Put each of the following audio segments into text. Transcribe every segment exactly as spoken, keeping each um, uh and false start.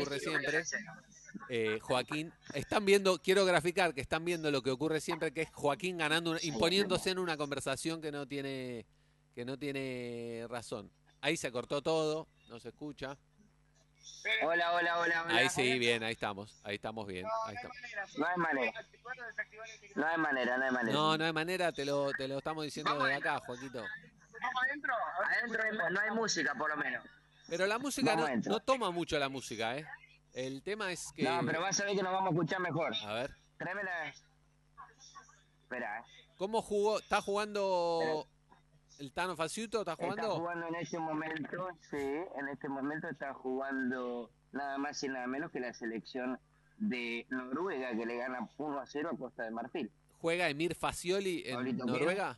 ocurre siempre. Eh, Joaquín, están viendo, quiero graficar que están viendo lo que ocurre siempre, que es Joaquín ganando, imponiéndose en una conversación que no tiene, que no tiene razón. Ahí se cortó todo, no se escucha. Hola, hola, hola, hola. Ahí sí, bien, ahí estamos, ahí estamos bien. Ahí estamos. No hay manera. No hay manera, no hay manera. No, no hay manera, te lo, te lo estamos diciendo desde acá, Joaquito. ¿Vamos adentro? Adentro hay- no hay música, por lo menos. Pero la música no, Vamos adentro. no toma mucho la música, ¿eh? El tema es No, pero que... vas a ver que nos vamos a escuchar mejor. A ver. Tráeme la... Espera, eh. ¿Cómo jugó? ¿Está jugando Espera. el Tano Faciuto? ¿Está Está jugando? jugando en este momento, sí, en este momento está jugando nada más y nada menos que la selección de Noruega, que le gana uno a cero a Costa de Marfil. ¿Juega Emir Facioli en Pablito, Noruega?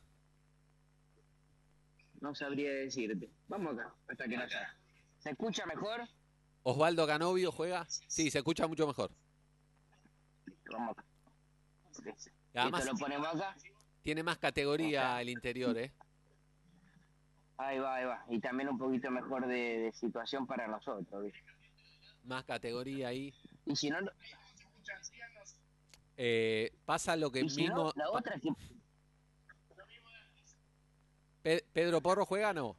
No sabría decirte. Vamos acá, hasta que no sea. ¿Se escucha mejor? ¿Osvaldo Canovio juega? Sí, se escucha mucho mejor. Vamos acá. Y además, ¿Esto lo ponemos acá? tiene más categoría el interior, ¿eh? Ahí va, ahí va. Y también un poquito mejor de, de situación para nosotros, ¿viste? Más categoría ahí. Y si no... Eh, pasa lo que y si mismo... no, la otra que... Pe- ¿Pedro Porro juega o no?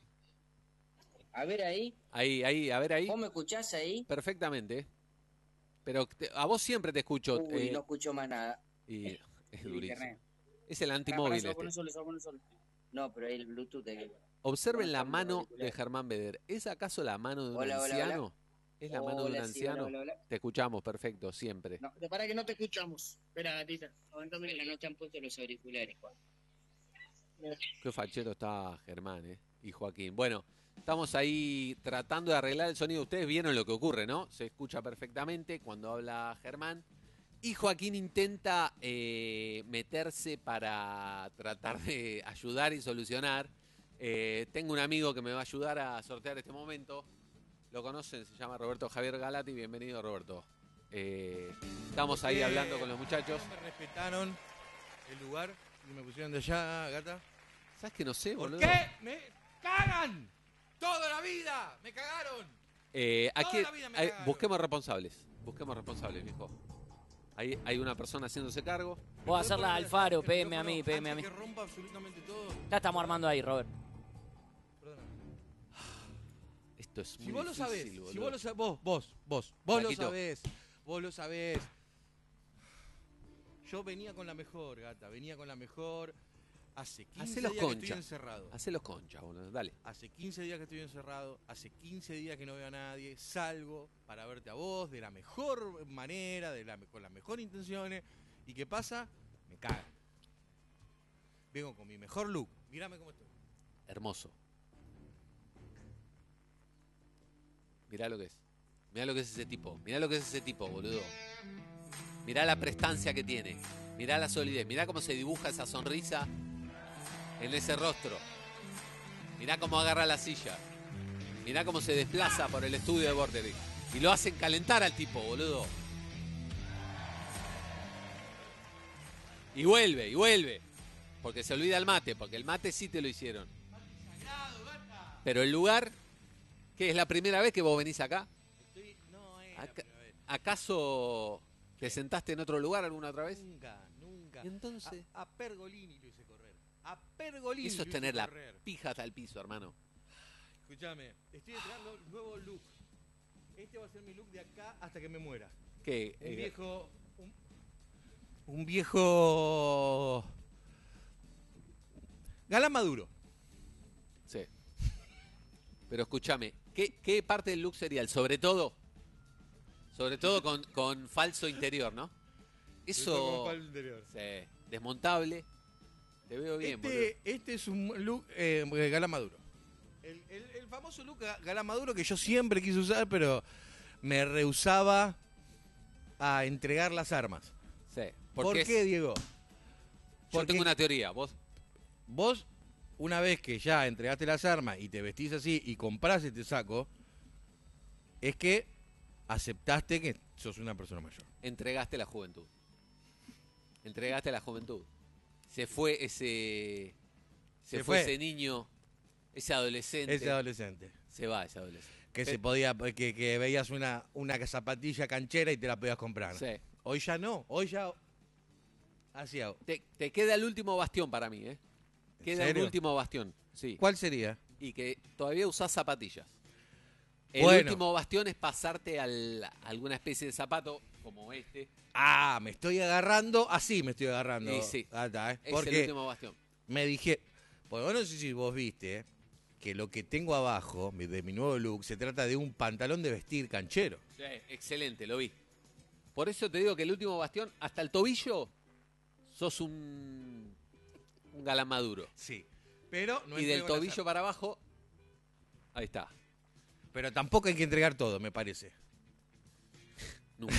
A ver ahí. Ahí, ahí, a ver ahí. ¿Vos me escuchás ahí? Perfectamente. Pero te- a vos siempre te escucho. Uy, eh, no escucho más nada. y es El durísimo. internet. Es el Pará, antimóvil pará, se va a este. poner solo, se va a poner solo. No, pero ahí el Bluetooth de... Observen Bueno, la cambio de mano auricular. de Germán Beder. ¿Es acaso la mano de un Hola, hola, anciano? hola. ¿Es la mano de un Hola, sí, anciano? hola, hola, hola. Te escuchamos, perfecto, siempre. No, te para que no te escuchamos. Espera, gatita. Aguántame. No te han puesto los auriculares, Juan. Qué fachero está Germán, ¿eh? Y Joaquín. Bueno, estamos ahí tratando de arreglar el sonido. Ustedes vieron lo que ocurre, ¿no? Se escucha perfectamente cuando habla Germán. Y Joaquín intenta eh, meterse para tratar de ayudar y solucionar. Eh, tengo un amigo que me va a ayudar a sortear este momento. Lo conocen, se llama Roberto Javier Galati. Bienvenido, Roberto. Eh, estamos ahí hablando con los muchachos. No me respetaron el lugar y me pusieron de allá, gata. ¿Sabes que no sé, ¿Por boludo? qué me cagan? Toda la vida me cagaron. Eh, Toda aquí, la vida me eh, cagaron. busquemos responsables. Busquemos responsables, viejo. Ahí hay una persona haciéndose cargo. Vos hacerla al faro, El P M a micrófono mí, P M a mí. antes que rompa absolutamente todo. Ya estamos armando ahí, Robert. Perdóname. Esto es muy Si vos lo difícil, sabés, boludo. si vos lo sabés, vos, vos, vos, vos lo Paquito. sabés, vos lo sabés. Yo venía con la mejor, gata, venía con la mejor. Hace quince Hacelos días que concha. estoy encerrado. Hacelos concha, boludo. Dale. Hace quince días que estoy encerrado, hace quince días que no veo a nadie, salgo para verte a vos de la mejor manera, de la, con las mejores intenciones. ¿Y qué pasa? Me cagan. Vengo con mi mejor look, mírame cómo estoy. Hermoso. Mirá lo que es. Mirá lo que es ese tipo. Mirá lo que es ese tipo, boludo. Mirá la prestancia que tiene. Mirá la solidez. Mirá cómo se dibuja esa sonrisa en ese rostro. Mirá cómo agarra la silla. Mirá cómo se desplaza por el estudio de Borderix. Y lo hacen calentar al tipo, boludo. Y vuelve, y vuelve. Porque se olvida el mate, porque el mate sí te lo hicieron. Pero el lugar, ¿qué es la primera vez que vos venís acá? Estoy, no es la Aca- primera vez. ¿Acaso te sentaste en otro lugar alguna otra vez? Nunca, nunca. ¿Y entonces? A, a Pergolini lo hice correr. A Pergolini Eso lo es hice tener la correr. pija hasta el piso, hermano. Escúchame, estoy estrenando un nuevo look. Este va a ser mi look de acá hasta que me muera. ¿Qué? Un Eh, viejo. Un, un viejo. Galán Maduro. Sí. Pero escúchame, ¿qué, ¿qué parte del look sería el sobre todo? Sobre todo con, con falso interior, ¿no? Eso... Sí, desmontable. Te veo bien, boludo. Este, este es un look eh, Galán Maduro. El, el- el famoso look Ga- Galán Maduro que yo siempre quise usar, pero me rehusaba a entregar las armas. Sí. ¿Por Porque qué, es- Diego? Yo Porque tengo una teoría, vos. vos, una vez que ya entregaste las armas y te vestís así y comprás este saco, es que aceptaste que sos una persona mayor. Entregaste la juventud. Entregaste la juventud. Se fue ese... Se, Se fue, fue. ese niño, ese adolescente. Ese adolescente. Se va ese adolescente. Que Eh. se podía, que, que veías una, una zapatilla canchera y te la podías comprar. Sí. Hoy ya no, hoy ya así hago. Te, te queda el último bastión para mí, ¿eh? ¿En Queda serio? el último bastión, sí. ¿Cuál sería? Y que todavía usás zapatillas. El Bueno. último bastión es pasarte al- a alguna especie de zapato como este. Ah, me estoy agarrando, así me estoy agarrando. Y sí. Ah, está, ¿eh? Es el Porque último bastión. me dije, pues bueno, no sé si vos viste, ¿eh? Que lo que tengo abajo mi- de mi nuevo look se trata de un pantalón de vestir canchero. Sí, excelente, lo vi. Por eso te digo que el último bastión, hasta el tobillo, sos un, un galán maduro. Sí. Pero no Y del entrego la tobillo para abajo, ahí está. zap- Pero tampoco hay que entregar todo, me parece. Nunca.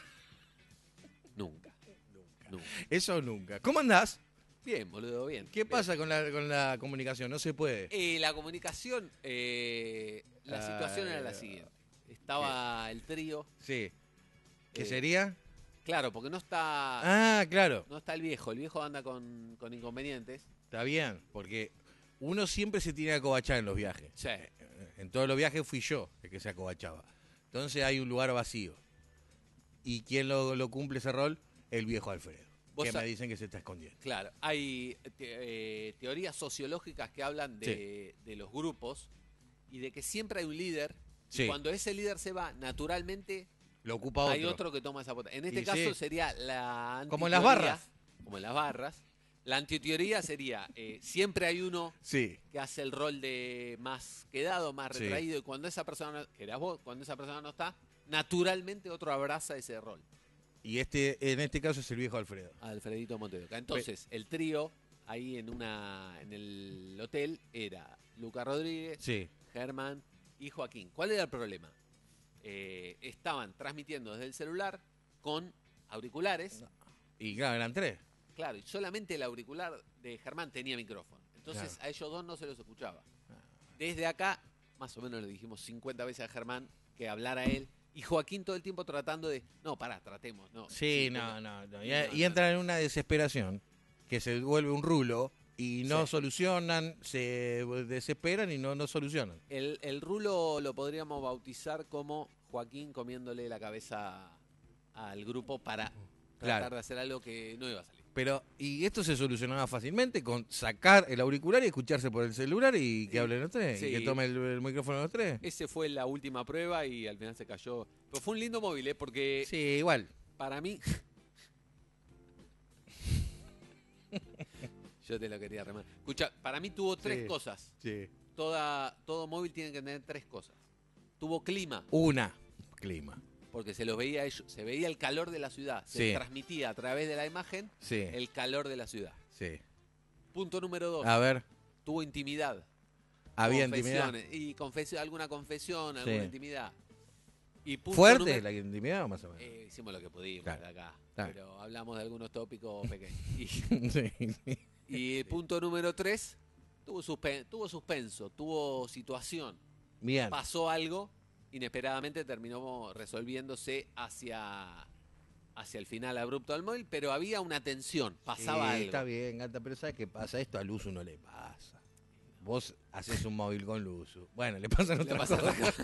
Nunca. Nunca. Eso nunca. ¿Cómo andás? Bien, boludo, bien. ¿Qué Bien. pasa con la, con la comunicación? No se puede. Eh, la comunicación, eh, la Ah, situación era la eh, siguiente. Estaba el trío. Sí. ¿Qué Eh, sería? Claro, porque no está, Ah, claro. no está el viejo. El viejo anda con, con inconvenientes. Está bien, porque uno siempre se tiene que acobachar en los viajes. Sí. En todos los viajes fui yo el que se acobachaba. Entonces hay un lugar vacío. ¿Y quién lo, lo cumple ese rol? El viejo Alfredo. Vos Que sa- me dicen que se está escondiendo. Claro, hay te- eh, teorías sociológicas que hablan de, de los grupos y de que siempre hay un líder. Y Sí. cuando ese líder se va, naturalmente Lo ocupa otro. hay otro que toma esa potestad. En este Y caso sí. sería la Como en las antiteoría, barras. Como en las barras. La antiteoría sería, eh, siempre hay uno Sí. que hace el rol de más quedado, más Sí. retraído, y cuando esa persona, no- que eras vos, cuando esa persona no está, naturalmente otro abraza ese rol. Y este, en este caso es el viejo Alfredo. Alfredito Montedoca. Entonces, el trío ahí en una en el hotel era Luca Rodríguez, Sí. Germán y Joaquín. ¿Cuál era el problema? Eh, estaban transmitiendo desde el celular con auriculares, Y claro, eran tres. claro, y solamente el auricular de Germán tenía micrófono. Entonces Claro. a ellos dos no se los escuchaba. Desde acá, más o menos le dijimos cincuenta veces a Germán que hablara él. Y Joaquín todo el tiempo tratando de, no, pará, tratemos. No, Sí, como- no, no, no. Y, No, y no. entran en una desesperación que se vuelve un rulo y no Sí. solucionan, se desesperan y no, no solucionan. El, el rulo lo podríamos bautizar como Joaquín comiéndole la cabeza al grupo para tratar Claro. de hacer algo que no iba a salir. Pero, y esto se solucionaba fácilmente con sacar el auricular y escucharse por el celular y que Sí. hablen los tres, y Sí. que tome el, el micrófono los tres. Ese fue la última prueba y al final se cayó. Pero fue un lindo móvil, ¿eh? Porque Sí, igual. para mí... Yo te lo quería remar. Escucha, para mí tuvo tres Sí. cosas. Sí. Toda, todo móvil tiene que tener tres cosas. Tuvo clima, Una, clima. porque se los veía a ellos, se veía el calor de la ciudad, se Sí. transmitía a través de la imagen Sí, el calor de la ciudad. sí. Punto número dos, A ver, tuvo intimidad. había intimidad. Confesiones, Y confesio, alguna confesión, alguna Sí. intimidad. Y punto ¿Fuerte número- la intimidad o más o menos? Eh, hicimos lo que pudimos Claro, de acá, claro. pero hablamos de algunos tópicos pequeños. Y, Sí. y el punto número tres, tuvo, suspen- tuvo suspenso, tuvo situación. Bien. Pasó algo, inesperadamente terminó resolviéndose hacia, hacia el final abrupto del móvil, pero había una tensión, pasaba Sí, algo. está bien, Gata, pero ¿sabes qué pasa? Esto a Luzu no le pasa. Vos haces un móvil con Luzu. Bueno, le pasan Le otras pasa cosas.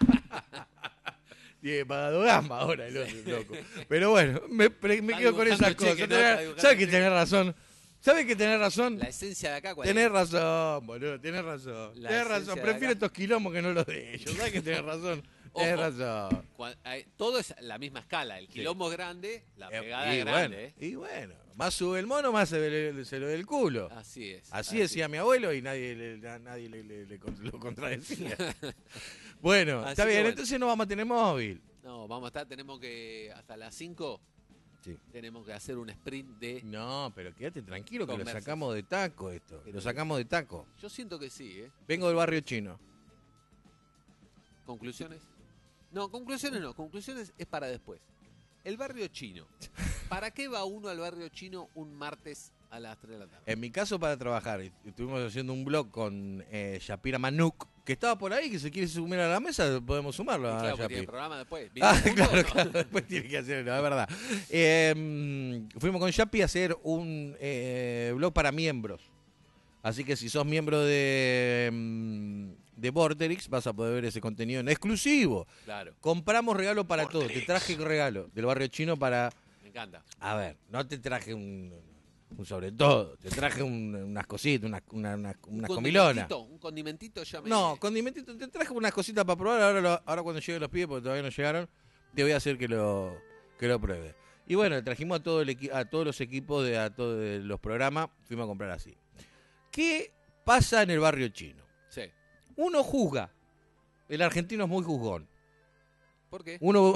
Tiene pagado gamba ahora el otro, loco. Pero bueno, me, pre- me Está quedo con dibujando esas cosas. cheque, ¿no? Tenés- Está dibujando ¿Sabes que cheque. tenés razón? ¿Sabes que tenés razón? La esencia de acá, ¿cuál Tenés es? razón, boludo, tenés razón. La tenés esencia razón, de prefiero acá. estos quilombos que no los de ellos. ¿Sabes que tenés razón? Tenés Ojo. razón. Cua- hay- todo es la misma escala. El quilombo es grande, la Eh, pegada y es bueno, grande. ¿eh? y bueno, más sube el mono, más se, ve- se lo ve el culo. Así es. Así decía mi abuelo y nadie, le, a nadie le, le- le con- lo contradecía. Bueno, Así está que bien, bueno. entonces no vamos a tener móvil. No, vamos a estar, tenemos que, hasta las cinco, Sí. tenemos que hacer un sprint de... No, pero quédate tranquilo que lo Conversas. sacamos de taco esto. Pero- Lo sacamos de taco. Yo siento que sí, ¿eh? Vengo del barrio chino. ¿Conclusiones? No, conclusiones no, conclusiones es para después. El barrio chino. ¿Para qué va uno al barrio chino un martes a las tres de la tarde? En mi caso, para trabajar, estuvimos haciendo un blog con eh, Shapira Manuk, que estaba por ahí, que se quiere sumar a la mesa, podemos sumarlo Y a claro, porque Yapi. tiene programa después. Ah, ¿Viste? claro, claro, después tiene que hacerlo, es verdad. Eh, mm, fuimos con Yapi a hacer un eh, blog para miembros. Así que si sos miembro de, mm, de Vorterix vas a poder ver ese contenido en exclusivo. Claro, Compramos regalo para todos. Te traje regalo del barrio chino para... me encanta. A ver, no te traje un, un sobre todo, te traje un- unas cositas, unas una, una, Un unas comilonas. condimentito, Un condimentito ya me... No, condimentito, te traje unas cositas para probar. Ahora, lo- ahora cuando lleguen los pibes, porque todavía no llegaron, te voy a hacer que lo, que lo pruebe. Y bueno, le trajimos a, todo el equi- a todos los equipos de a todos de los programas, fuimos a comprar así. ¿Qué pasa en el barrio chino? Sí. Uno juzga. El argentino es muy juzgón. ¿Por qué? Uno,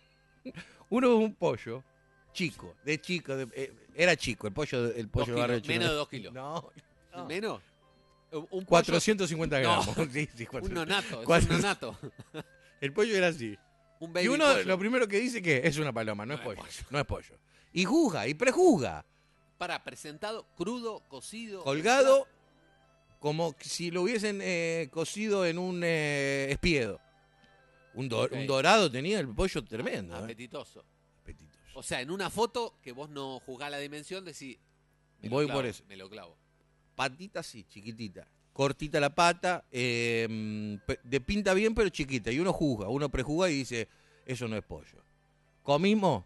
uno es un pollo chico, de chico, de- eh, era chico el pollo, el pollo Dos del barrio kilos, chino. menos de dos kilos. No, no. ¿Menos? Un pollo- cuatrocientos cincuenta No. gramos. Sí, sí, Un cuatrocientos. nonato, es Cuatro- un nonato. El pollo era así. Un baby Y uno pollo. lo primero que dice que es una paloma, no, No es es pollo, pollo. no es pollo. Y juzga, y prejuzga, Para, presentado, crudo, cocido. colgado como si lo hubiesen eh, cocido en un eh, espiedo. Un, do- Ok. un dorado tenía el pollo tremendo. ¿eh? Apetitoso. Apetitoso. O sea, en una foto que vos no juzgás la dimensión, decís. me lo Voy clavo, por eso. Me lo clavo. Patita sí, chiquitita. Cortita la pata, eh, pe- de pinta bien pero chiquita. Y uno juzga, uno prejuzga y dice, eso no es pollo. Comimos,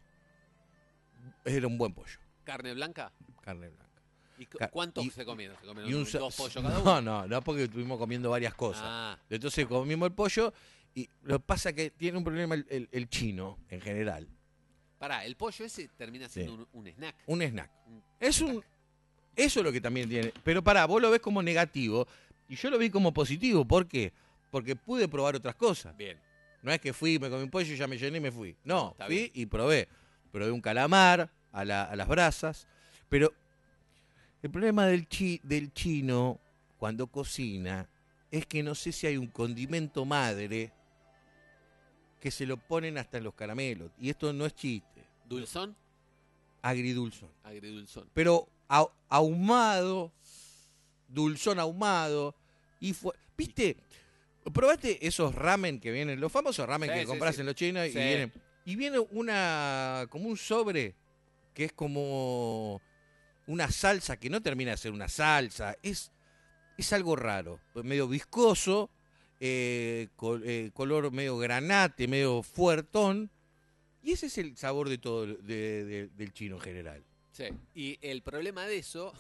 era un buen pollo, ¿Carne blanca? carne blanca. ¿Y cu- Ca- cuántos y- se comieron? ¿Se comieron Y un dos sa- pollos cada uno? No, no, no, porque estuvimos comiendo varias cosas. Ah, Entonces comimos el pollo y lo que pasa es que tiene un problema el, el- el chino en general. pará, el pollo ese termina siendo Sí. un, un snack. Un snack. Un- Es un, eso es lo que también tiene. Pero pará, vos lo ves como negativo y yo lo vi como positivo. ¿Por qué? Porque pude probar otras cosas. Bien. No es que fui, me comí un pollo, ya me llené y me fui. No, Está fui bien. y probé. Probé un calamar a, la- a las brasas. Pero el problema del, chi- del chino cuando cocina es que no sé si hay un condimento madre que se lo ponen hasta en los caramelos. Y esto no es chiste. ¿Dulzón? Agridulzón. Agridulzón. Pero a- ahumado, dulzón ahumado. Y fue, ¿viste? ¿Probaste esos ramen que vienen? Los famosos ramen Sí, que sí, compras sí. en los chinos y Sí. vienen. Y viene una. como un sobre que es como una salsa que no termina de ser una salsa. Es, es algo raro. Medio viscoso, eh, col- eh, color medio granate, medio fuertón. Y ese es el sabor de todo de- de- del chino en general. Sí. Y el problema de eso,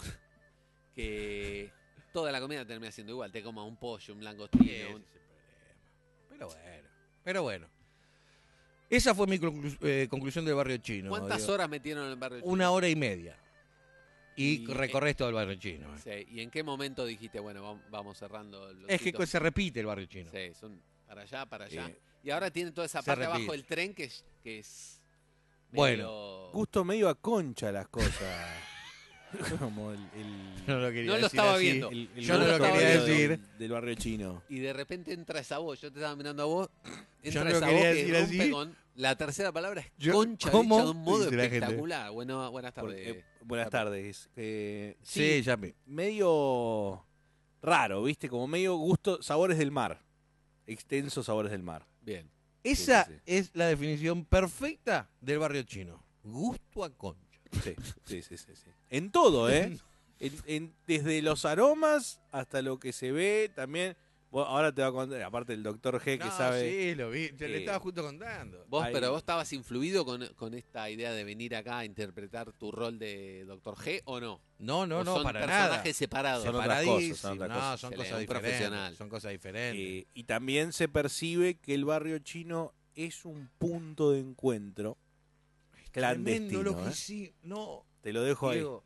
que toda la comida termina siendo igual. Te comas un pollo, un Y langostino. ese un- es el problema. Pero bueno, pero bueno. Esa fue mi conclu- eh, conclusión del barrio chino. ¿Cuántas digo. horas metieron en el barrio chino? Una hora y media. Y, Y, recorres todo el barrio chino. eh. Sí. ¿Y en qué momento dijiste, bueno, vam- vamos cerrando los Es que hitos? se repite el barrio chino. Sí, son para allá, para allá. Sí. Y ahora tiene toda esa Se parte repite. abajo del tren que es... Que es Bueno, medio- Gusto medio a concha las cosas. Como el, el- No lo quería No lo decir estaba así. viendo. el- el Yo no lo gusto quería medio decir. Del, del barrio chino. Y de repente entra esa voz, yo te estaba mirando a vos, entra no lo esa quería voz que decir rompe así. con... La tercera palabra es Yo- concha, ¿cómo? dicha de un modo Dice la gente. espectacular. Bueno, buenas tardes. Porque, eh, buenas tardes. Eh, Sí, sí, ya me. medio raro, ¿viste? Como medio gusto, sabores del mar. Extensos sabores del mar. Bien. Esa sí, sí. es la definición perfecta del barrio chino. Gusto a concha. Sí, sí, sí, sí, sí. En todo, ¿eh? En- en- desde los aromas hasta lo que se ve, también. Bueno, ahora te va a contar, aparte el doctor G que No, sabe. sí, lo vi. Te le Eh, estaba justo contando. Vos, Ahí. pero vos estabas influido con, con esta idea de venir acá a interpretar tu rol de Doctor G o no? No, no, ¿O no, son para personajes nada. separados? Son otras Separadísimo. cosas, son otras No, cosas. son Excelente, cosas un diferentes. profesional. Son cosas diferentes. Eh, y también se percibe que el barrio chino es un punto de encuentro clandestino. Tremendo lo que ¿eh? sí. No, Te lo dejo ahí. Diego,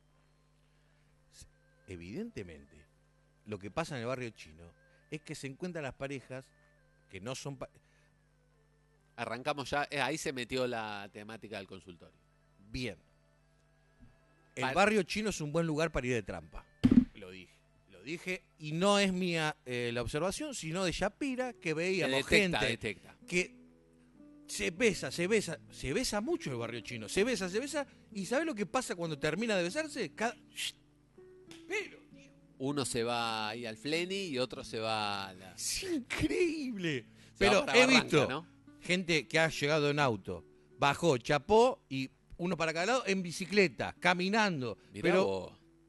evidentemente, lo que pasa en el barrio chino es que se encuentran las parejas que no son... pa- Arrancamos ya, eh, ahí se metió la temática del consultorio. Bien. El Para- barrio chino es un buen lugar para ir de trampa. Lo dije. Lo dije y no es mía eh, la observación, sino de Shapira, que Que veíamos detecta, gente detecta. que se besa, se besa, se besa mucho el barrio chino, se besa, se besa, y ¿sabes lo que pasa cuando termina de besarse? Cada... Pero, Uno se va ahí al Fleni y otro se va a la... es increíble. se va Pero para he Barranca, visto ¿no? gente que ha llegado en auto, bajó, chapó y uno para cada lado en bicicleta, caminando. Mirá pero vos.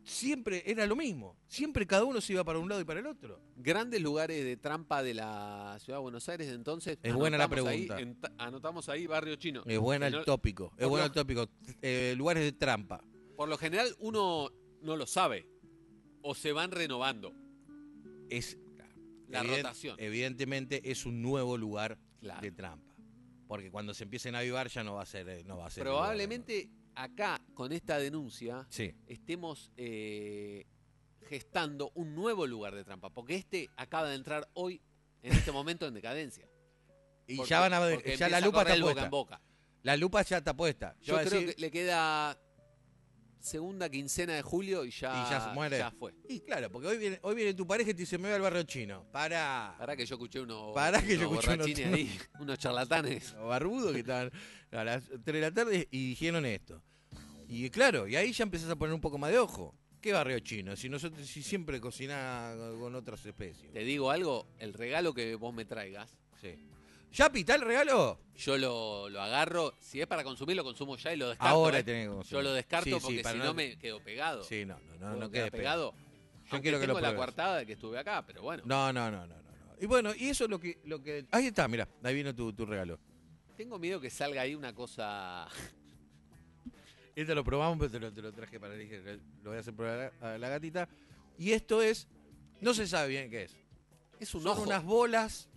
siempre era lo mismo. Siempre cada uno se iba para un lado y para el otro. Grandes lugares de trampa de la ciudad de Buenos Aires, entonces. Es buena la anotamos ahí, pregunta. en- anotamos ahí Barrio Chino. Es buena Que no- el tópico. Es por bueno lo- el tópico. Eh, lugares de trampa. Por lo general uno no lo sabe. O se van renovando. Es La evident- rotación. Evidentemente es un nuevo lugar Claro. de trampa. Porque cuando se empiecen a avivar ya no va a ser, eh, no va a ser. Probablemente acá, con esta denuncia, Sí. estemos eh, gestando un nuevo lugar de trampa. Porque este acaba de entrar hoy, en este momento, en decadencia. Y Porque- ya van a ver, porque ya la empieza a lupa correr está el boca puesta. en boca. La lupa ya está puesta. Yo Yo voy a creo decir- que le queda segunda quincena de julio y ya, Y ya se muere. ya fue. Y claro, porque hoy viene, hoy viene tu pareja y te dice, me voy al barrio chino. Para. Pará que yo escuché unos, Pará que yo unos escuché unos- borrachines ahí, unos charlatanes. Barbudo que estaban a las tres de la tarde y dijeron esto. Y claro, y ahí ya empezás a poner un poco más de ojo. ¿Qué barrio chino? Si nosotros si siempre cocinás con otras especies. Te digo algo, el regalo que vos me traigas, Sí. ¿Ya pita el regalo? yo lo, lo agarro, si es para consumir, lo consumo ya y lo descarto. Ahora ¿eh? tenés que Yo lo descarto Sí, sí, porque para si no me quedo pegado. Sí, no, no, no, Puedo no quedar quedes pegado. Yo Aunque quiero que tengo lo la pruebes. coartada de que estuve acá, pero bueno. No, no, no, no, no. no. Y bueno, y eso es lo que, lo que. Ahí está, mira, ahí vino tu, tu regalo. Tengo miedo que salga ahí una cosa. Este lo probamos, pero te lo, te lo traje para dije, lo voy a hacer probar a la, a la gatita. Y esto es, no se sabe bien qué es. Es un Son ojo. unas bolas.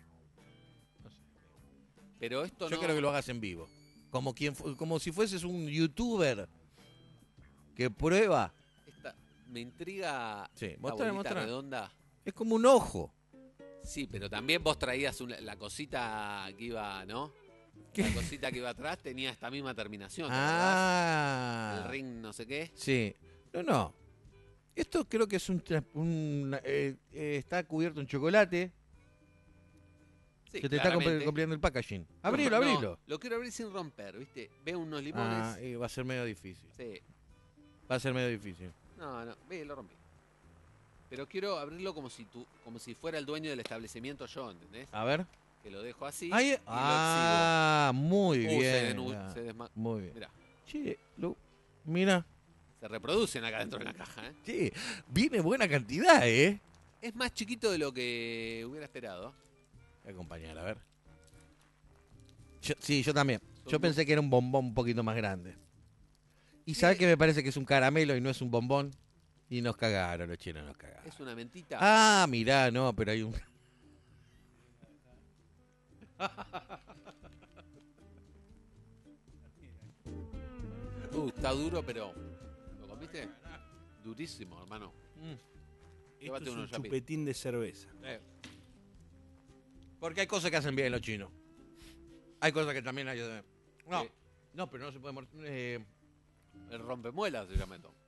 Pero esto Yo no. quiero que lo hagas en vivo. Como quien fu- como si fueses un youtuber que prueba. esta- me intriga. Sí, la mostrá, bolita mostrá. redonda. Es como un ojo. Sí, pero también vos traías una- la cosita que iba, ¿no? ¿Qué? La cosita que iba atrás tenía esta misma terminación. ¿te acordás? Ah. El ring no sé qué. Sí. No, no. Esto creo que es un... tra- un, eh, eh, está cubierto en chocolate. Sí, que te está claramente. compl- cumpliendo el packaging. Abrilo, No, abrilo. lo quiero abrir sin romper, ¿viste? Veo unos limones. Ah, y va a ser medio difícil. Sí. Va a ser medio difícil. No, no, ve, lo rompí. Pero quiero abrirlo como si tú, como si fuera el dueño del establecimiento yo, ¿entendés? A ver. Que lo dejo así Ahí- y lo ah, muy exhibo. Uh, se bien. desnu- ya. se desma- Muy bien. Mirá, Che, lo- mira. se reproducen acá dentro de la caja, ¿eh? Che, viene buena cantidad, ¿eh? Es más chiquito de lo que hubiera esperado. Voy a acompañar, a ver. Yo- sí, yo también. Son Yo muy- pensé que era un bombón un poquito más grande. ¿Y sabes que me parece que es un caramelo y no es un bombón? Y nos cagaron, los chinos nos cagaron. Es una mentita. Ah, mirá, no, pero hay un... Uh, está duro, pero. ¿Lo comiste? Durísimo, hermano. Esto Llévate es uno, un Yapi. chupetín de cerveza. Porque hay cosas que hacen bien los chinos. Hay cosas que también hay... No, Sí. no, pero no se puede... mor- Eh, El rompemuelas se llama esto.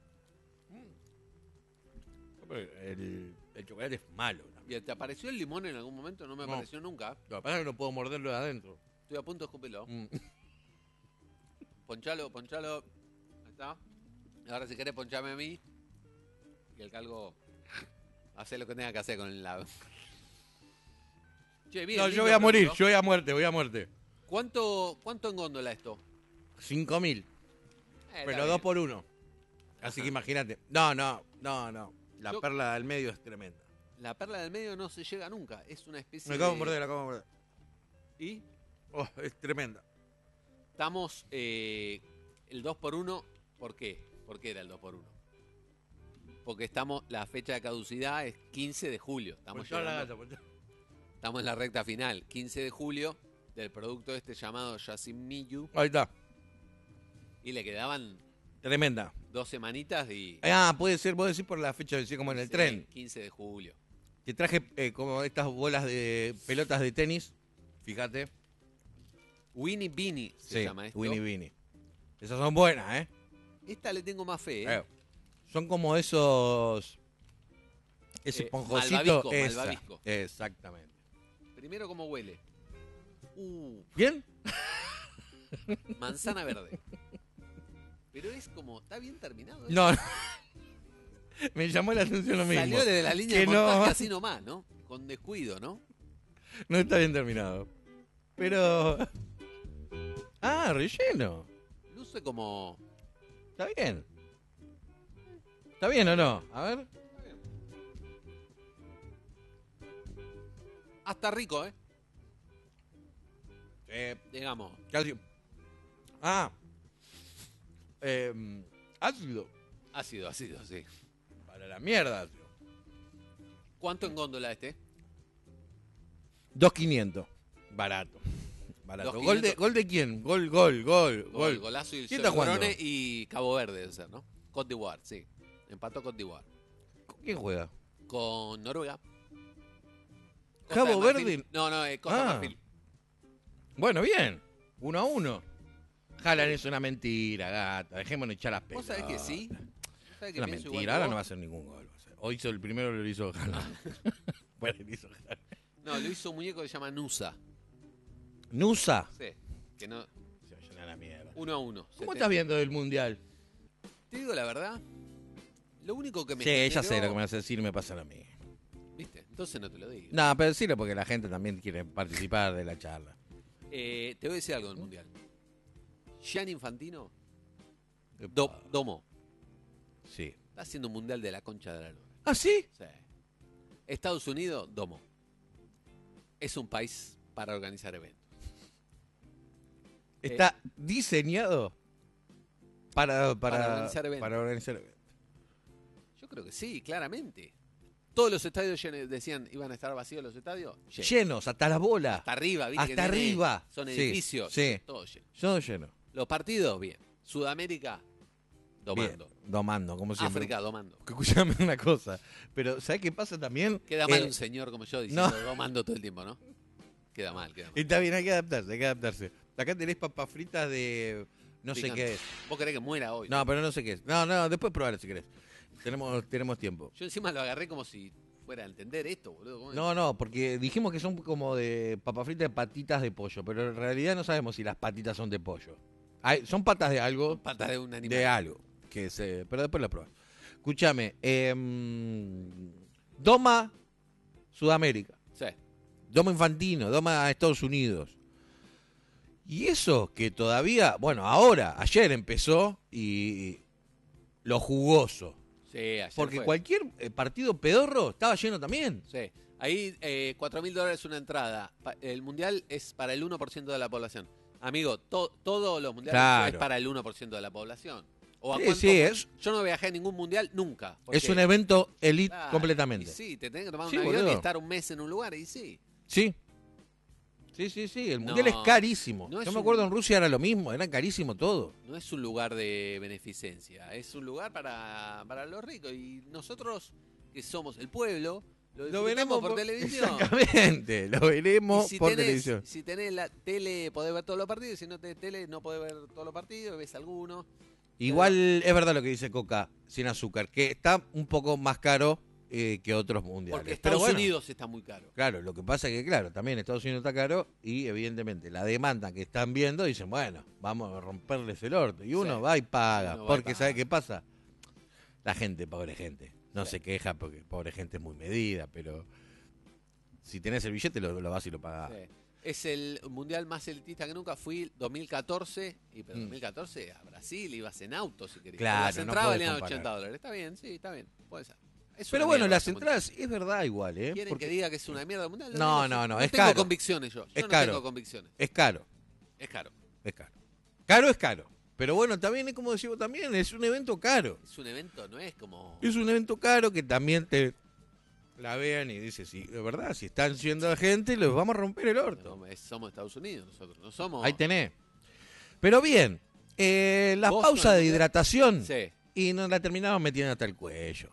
el, el chocolate es malo. ¿no? ¿Y te apareció el limón en algún momento? No me No. apareció nunca. Lo que pasa es que no puedo morderlo de adentro. Estoy a punto de escupirlo. Mm. Ponchalo, ponchalo. Ahí está. Ahora si querés ponchame a mí. Y el calgo hace lo que tenga que hacer con el lado. Che, bien, No, lindo yo voy a morir, producto. yo voy a muerte, voy a muerte. ¿Cuánto, ¿Cuánto en góndola esto? Cinco mil, Eh, pero está dos bien. por uno. Así que imagínate. No, no, no, no. La Yo- perla del medio es tremenda. La perla del medio no se llega nunca. Es una especie Me acabo de... de morder, la acabo de morder. Y Oh, es tremenda. estamos eh, el dos por uno. ¿Por qué? ¿Por qué era el dos por uno? Porque estamos, la fecha de caducidad es quince de julio. Estamos, Ponchá la llegando- gata, ponchá. estamos en la recta final. quince de julio del producto este llamado Yasimiyu. Ahí está, Y le quedaban tremenda. dos semanitas y... Ah, puede ser, vos decís por la fecha, decís como en el Sí, tren. quince de julio. Te traje eh, como estas bolas de pelotas de tenis. Fíjate. Winnie Beanie se Sí, llama esto. Winnie Beanie. Esas son buenas, ¿eh? Esta le tengo más fe, ¿eh? Eh, Son como esos... Ese Eh, esponjosito. malvavisco, esa. malvavisco. Exactamente. Primero, ¿cómo huele? Uh, ¿Bien? manzana verde. Pero es como, está bien terminado. ¿eh? No, no. Me llamó la atención lo mismo. Salió de la línea Que de montaje no. así nomás, ¿no? Con descuido, ¿no? No está bien terminado. Pero... Ah, relleno. Luce como... Está bien. ¿Está bien o no? A ver. Hasta rico, ¿eh? Eh, Digamos. casi. Ah. Eh, ácido. Ácido, ácido, sí. Para la mierda, ácido. ¿Cuánto en góndola este? dos mil quinientos. Barato. Barato. dos mil ¿Gol de, quinientos. ¿Gol de quién? Gol, gol, gol. Gol, gol. golazo y el ¿Quién está jugando? Brone y Cabo Verde debe ser, ¿no? Côte d'Ivoire, sí. Empató Côte d'Ivoire. ¿Con quién juega? Con Noruega. Costa Cabo de Marfil. Verde. No, no, eh, Costa de Ah. Marfil. Bueno, bien. Uno a uno. Jalan es una mentira, gata. Dejémonos echar las ¿Vos pelotas. sabés que sí? ¿Vos sabés Es que una pienso igual mentira. que Ahora vos? no va a hacer ningún gol. Hoy hizo el primero, lo hizo Jalan. Bueno, lo hizo Haaland. No, lo hizo un muñeco que se llama Nusa. Nusa. Sí. Que no. Se va a llenar la mierda. Uno a uno. ¿Cómo setenta. estás viendo el mundial? Te digo la verdad. Lo único que me. Sí, ya generó- sé lo que me vas a decir, me pasa a mí. ¿Viste? Entonces no te lo digo. No, pero decirlo porque la gente también quiere participar de la charla. Eh, te voy a decir algo del mundial. Gianni Infantino. Do- Domo. Sí. Está haciendo un mundial de la concha de la lora. ¿Ah, sí? Sí. Estados Unidos, Domo. Es un país para organizar eventos. Está diseñado para, para, Para organizar eventos. para organizar eventos. Yo creo que sí, claramente. Todos los estadios llenos- decían iban a estar vacíos los estadios. Llenos. Llenos, hasta la bola. Hasta arriba, ¿viste? Hasta que tiene- arriba. Son Sí, edificios. sí. Todo lleno. Todo lleno. Los partidos, bien. Sudamérica, domando. Bien, domando, como siempre. África, domando. Escuchame una cosa. Pero, ¿sabes qué pasa también? Queda mal Eh, un señor como yo diciendo no. domando todo el tiempo, ¿no? Queda mal, queda mal. Está bien, hay que adaptarse, hay que adaptarse. Acá tenés papas fritas de... No sé Picante. qué es. ¿Vos querés que muera hoy? No, pero no sé qué es. No, no, después probalo si querés. Tenemos, tenemos tiempo. Yo encima lo agarré como si fuera a entender esto, boludo. ¿Cómo es? No, no, porque dijimos que son como de papas fritas de patitas de pollo, pero en realidad no sabemos si las patitas son de pollo. Hay- son patas de algo, Patas de un animal. de algo, que se, pero después la pruebas. Escúchame, em, Doma Sudamérica, Sí. Doma Infantino, Doma Estados Unidos. Y eso que todavía, bueno, ahora, ayer empezó y lo jugoso. Sí, ayer Porque fue. cualquier eh, partido pedorro estaba lleno también. Sí. Ahí, eh, cuatro mil dólares una entrada. Pa- El mundial es para el uno por ciento de la población. Amigo, to- todos los mundiales Claro. es para el uno por ciento de la población. ¿O a Sí, cuánto- sí, es- Yo no viajé a ningún mundial nunca. Es porque- un evento elite Claro, completamente. y sí, te tenés que tomar un Sí, avión boludo. y estar un mes en un lugar, y sí. Sí. Sí, sí, sí. El No, mundial es carísimo. no es Yo me un- acuerdo en Rusia era lo mismo, era carísimo todo. No es un lugar de beneficencia, es un lugar para, para los ricos. Y nosotros, que somos el pueblo, lo, Lo disfrutamos veremos por, televisión. Exactamente, lo veremos Y si por tenés, televisión. Si tenés la tele, podés ver todos los partidos. Si no tenés tele, no podés ver todos los partidos. Ves algunos. Igual es verdad lo que dice Coca, sin azúcar, que está un poco más caro eh, que otros mundiales. Porque Pero Estados bueno, Unidos está muy caro. claro, lo que pasa es que, claro, también Estados Unidos está caro y evidentemente la demanda que están viendo dicen, bueno, vamos a romperles el orto. Y uno Sí. va y paga, Uno va y porque paga. ¿sabe qué pasa? La gente, pobre gente, no Sí. se queja porque pobre gente es muy medida, pero si tenés el billete lo, lo vas y lo pagás. Sí. Es el mundial más elitista que nunca. Fui dos mil catorce. Y pero Mm. dos mil catorce a Brasil ibas en auto si querías. Claro, Las no entradas podés valían comparar. ochenta dólares. Está bien, sí, está bien. Puede ser. Es Pero una bueno, mierda las ese mundial. entradas es verdad igual, ¿eh? ¿Quieren Porque que diga que es una mierda el mundial? Lo No, digo, no, sí. no, es tengo caro. convicciones yo. Yo Es no caro. tengo convicciones. es caro, Es caro. es caro. Caro es caro. Pero bueno, también es como decimos también, es un evento caro. Es un evento, no es como... Es un evento caro que también te la vean y dice, sí, de verdad, si están yendo a gente, los vamos a romper el orto. No, es- somos Estados Unidos nosotros, no somos... Ahí tenés. Pero bien, eh, la Vos pausa con el de mundial- hidratación Sí. y nos la terminamos metiendo hasta el cuello.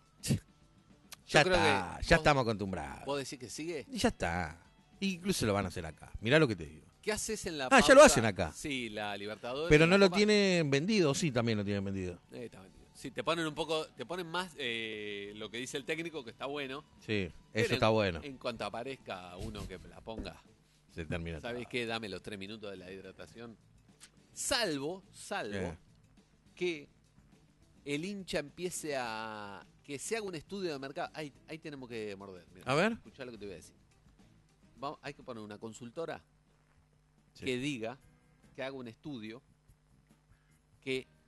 Ya creo está, que ya vos- estamos acostumbrados. ¿Vos decís que sigue? Y ya está. Incluso lo van a hacer acá. Mirá lo que te digo. ¿Qué haces en la Ah, ya lo hacen acá. Sí, la Libertadores. Pero y no la lo Copa. tienen vendido, sí, también lo tienen vendido. Eh, está vendido. Sí, te ponen un poco, te ponen más eh, lo que dice el técnico, que está bueno. Sí, Pero eso está en- bueno. En cuanto aparezca uno que la ponga, Se termina. ¿sabes todo. qué? Dame los tres minutos de la hidratación. Salvo, salvo, Eh. que el hincha empiece a... que se haga un estudio de mercado. Ahí, ahí tenemos que morder. Mirá, A ver. Escuchá lo que te voy a decir. Vamos, hay que poner una consultora Sí. que diga, que haga un estudio, que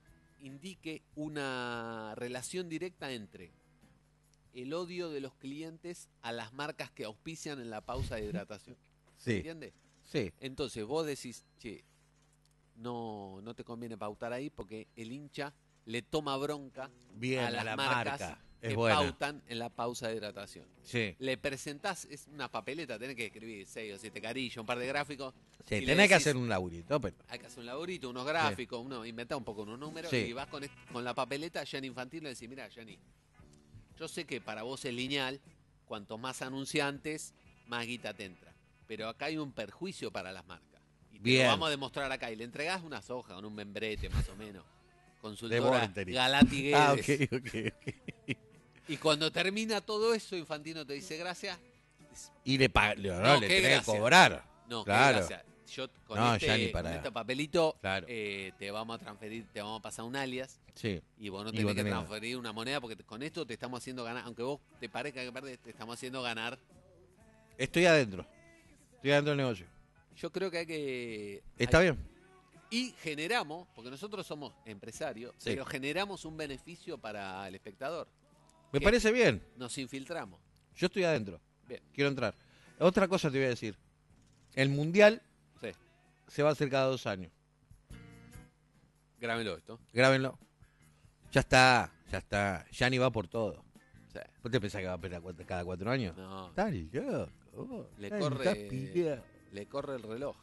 indique una relación directa entre el odio de los clientes a las marcas que auspician en la pausa de hidratación. Sí. ¿Entiendes? Sí. Entonces vos decís, che, no, no te conviene pautar ahí porque el hincha le toma bronca Bien, a a las la marcas marca. Es que buena. pautan en la pausa de hidratación. Sí. Le presentás, es una papeleta, tenés que escribir seis o siete carillas, un par de gráficos. Sí, y le tenés que decís, hacer un laburito, pero... hay que hacer un laburito, unos gráficos, uno, inventá un poco unos números Sí. y vas con, est- con la papeleta Gianni Infantino y decís, mira, Gianni, yo sé que para vos es lineal, cuanto más anunciantes, más guita te entra. Pero acá hay un perjuicio para las marcas. Y te Bien. lo vamos a demostrar acá. Y le entregás una soja con un membrete, más o menos. De Consultora Voluntary. Galati Guedes. Ah, ok, ok, ok. Y cuando termina todo eso, Infantino te dice gracias. Y le, pa- le, no, No, le qué tenés que gracia. cobrar. No, Claro. qué gracia. Yo con, No, este, ya ni para- con este papelito Claro. eh, te vamos a transferir, te vamos a pasar un alias. Sí. Y vos no Y tenés vos que tenés- transferir una moneda porque te- con esto te estamos haciendo ganar. Aunque vos te parezca que perdés, te estamos haciendo ganar. Estoy adentro. Estoy adentro del negocio. Yo creo que hay que... ¿Está hay- bien? Y generamos, porque nosotros somos empresarios, Sí. pero generamos un beneficio para el espectador. Me ¿Qué? parece bien. Nos infiltramos. Yo estoy adentro. Bien. Quiero entrar. Otra cosa te voy a decir. El mundial Sí. se va a hacer cada dos años. Grábenlo esto. Grábenlo. Ya está, ya está. Ya ni va por todo. Sí. ¿Vos te pensás que va a pelear cuat- cada cuatro años? No, Estás loco. vos. Le Estás- corre- estás pillado. le corre el reloj.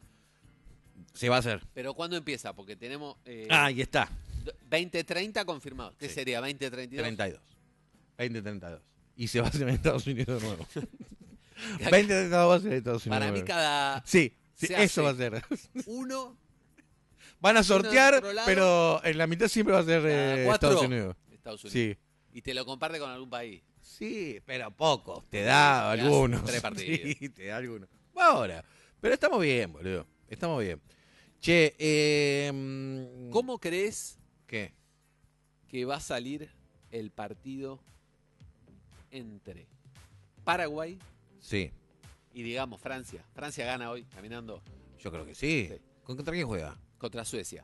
Se va a hacer. Pero ¿cuándo empieza? Porque tenemos eh, Ah, ahí está. veinte treinta confirmado. ¿Qué Sí. sería? ¿veinte treinta y dos? treinta y dos. veinte treinta y dos. Y se va a hacer en Estados Unidos de nuevo. veinte treinta y dos va a ser en Estados Unidos. Para de mí nuevo. cada Sí, sí, se eso hace va a ser. uno, Van a Uno sortear, de otro lado. pero en la mitad siempre va a ser cada eh, cuatro, Estados Unidos. Estados Unidos. Sí. Y te lo comparte con algún país. Sí, pero poco. Te da Te das algunos. tres partidos. Sí, te da algunos. Ahora. Pero estamos bien, boludo. Estamos bien. Che, eh, mm, ¿Cómo crees ¿Qué? que va a salir el partido entre Paraguay Sí, y, digamos, Francia? Francia gana hoy caminando yo creo que sí. Sí. ¿Con contra quién juega? contra Suecia.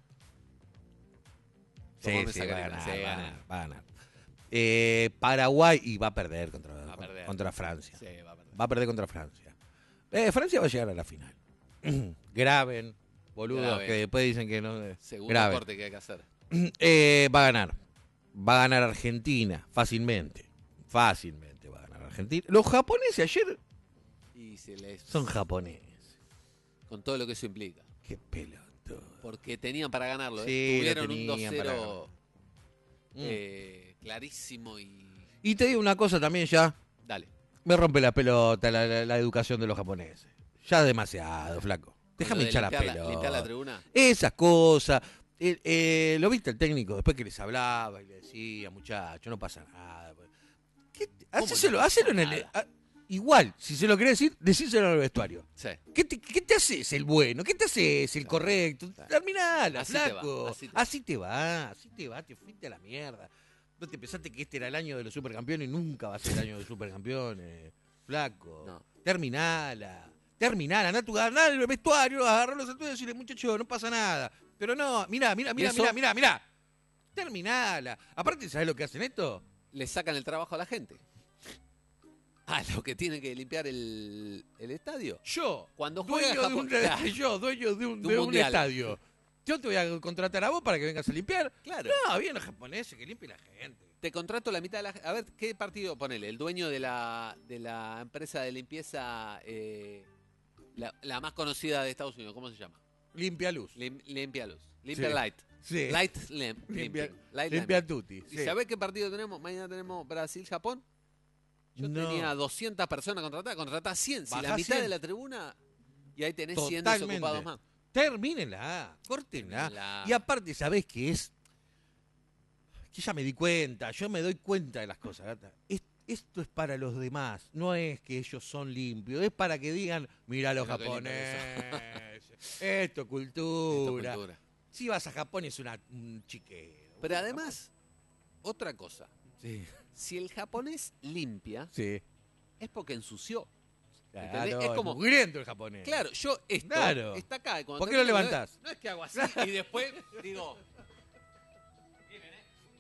Sí, Tomame sí, esa va a carita, ganar, sí, va a gana. ganar, va a ganar. Eh, Paraguay y va a perder contra, Va a perder. contra Francia. Sí, va a perder. Va a perder contra Francia. Eh, Francia va a llegar a la final. Graben, boludos, Graben. que después dicen que no. eh, Segundo Grave. corte que hay que hacer. Eh, va a ganar. Va a ganar Argentina, fácilmente. Fácilmente va a ganar Argentina. Los japoneses ayer Y se les... son japoneses. Con todo lo que eso implica. Qué pelotudo. Porque tenían para ganarlo. ¿eh? Sí, Tuvieron lo un dos tenían para cero Mm. eh, clarísimo y... Y te digo una cosa también ya. Dale. Me rompe la pelota la, la- la educación de los japoneses. Ya demasiado, flaco. Déjame Lo de hinchar la limpiar pelota. limpiar la tribuna. Esas cosas. Eh, eh, ¿Lo viste el técnico? Después que les hablaba y le decía, muchacho, no pasa nada. ¿Qué te- ¿Cómo hacéselo, no hacelo en pasa el... nada? ah, igual, si se lo querés decir, decíselo en el vestuario. Sí. ¿Qué te, qué te haces el bueno? ¿Qué te haces el correcto? Terminala, Así te flaco. va, así te va. así te va, así te va, te fuiste a la mierda. ¿No te pensaste que este era el año de los supercampeones y nunca va a ser el año de los supercampeones? Flaco. No. Terminala. Terminala. Andá a tu andá al vestuario, agarrarlos a todos y decirle, muchacho, no pasa nada. Pero no, mira, mira, mira, eso? mira, mira, mira. Terminala. Aparte, ¿sabes lo que hacen esto? Le sacan el trabajo a la gente. Ah, lo que tiene que limpiar el, el estadio. Yo, Cuando juega dueño de Japón- un, Claro. yo, dueño de un, De un de un mundial. estadio. Yo te voy a contratar a vos para que vengas a limpiar. Claro. No, bien los japoneses, que limpie la gente. Te contrato la mitad de la... A ver, ¿qué partido? Ponele, el dueño de la, de la empresa de limpieza, eh, la, la más conocida de Estados Unidos, ¿cómo se llama? Limpia luz. Lim- limpia Luz. Limpia Sí. Light. Sí. Light Lim, Limpia, limping. Light limpia Lim. tutti. ¿Y sí. sabés qué partido tenemos? Mañana tenemos Brasil-Japón. Yo No. tenía doscientas personas contratadas, contratá cien. Si la Bajá mitad cien. de la tribuna y ahí tenés cien Totalmente. desocupados más. Termínenla, córtenla. Termínenla. Y aparte, ¿sabés qué es? Que ya me di cuenta, yo me doy cuenta de las cosas, gata. Es- esto es para los demás, no es que ellos son limpios, es para que digan, mira los Mira qué limpio japoneses, esto es Esto cultura. es cultura. Si vas a Japón es una, un chiquero. Pero además, otra cosa. Sí, Si el japonés limpia, sí. es porque ensució. Claro, ¿Entendés? Es como- mugriento el japonés. Claro, yo esto Claro. está acá. y cuando ¿Por qué lo termino, levantás? No es, no es que hago así y después digo,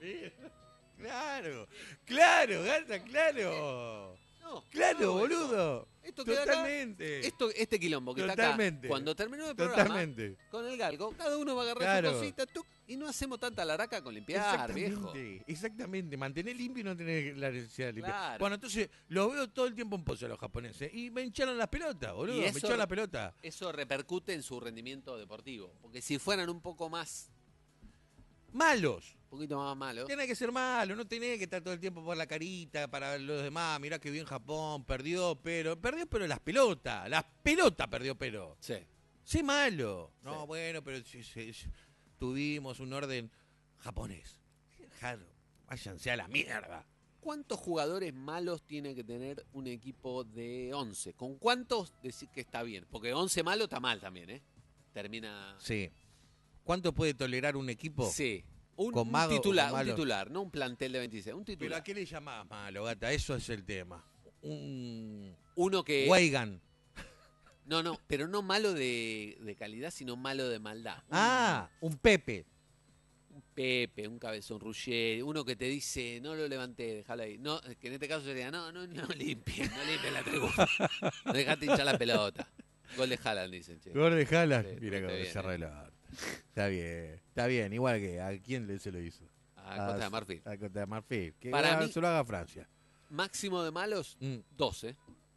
Claro, claro, gata, claro. No, Claro, no, boludo. Esto queda acá. Totalmente. Esto, este quilombo que está Totalmente. acá, cuando terminó el programa, Totalmente. con el galgo, cada uno va a agarrar Claro. su cosita tuc, y no hacemos tanta laraca con limpiar, viejo. Exactamente, exactamente. Mantener limpio y no tener la necesidad de limpiar. Claro. Bueno, entonces los veo todo el tiempo en pozo a los japoneses. Y me hincharon las pelotas, boludo. Y Me eso- hincharon la pelota. Eso repercute en su rendimiento deportivo. Porque si fueran un poco más, Malos. un poquito más malos, Tiene que ser malo, no tenés que estar todo el tiempo por la carita para los demás. Mirá que bien Japón, perdió, pero. Perdió, pero las pelotas. Las pelotas perdió, pero. sí. Sé malo. No, Sí. bueno, pero si- si- si tuvimos un orden japonés. Claro, váyanse a la mierda. ¿Cuántos jugadores malos tiene que tener un equipo de once? ¿Con cuántos decir que está bien? Porque once malo está mal también, ¿eh? Termina... Sí. ¿Cuánto puede tolerar un equipo? Sí. Un, Con un mago o titular, con un malo. titular, no un plantel de veintiséis, un ¿Pero titular. a qué le llamás malo, gata? Eso es el tema. Un Uno que... Weigan. No, no, pero no malo de, de calidad, sino malo de maldad. Un- Ah, un Pepe. Un Pepe, un Cabezón Ruggeri, uno que te dice, no lo levanté, déjalo ahí. No, que en este caso sería, no, no, no limpie, no limpie la tribuna. No dejate hinchar la pelota. Gol de Haaland, dicen, che. Gol de Haaland. Sí, Mira está cómo bien, se eh. relata. Está bien, está bien. Igual que a quién le se lo hizo. A Costa de Marfil. A Costa de Marfil. Que Para haga- mí- se lo haga Francia. Máximo de malos, Mm. doce.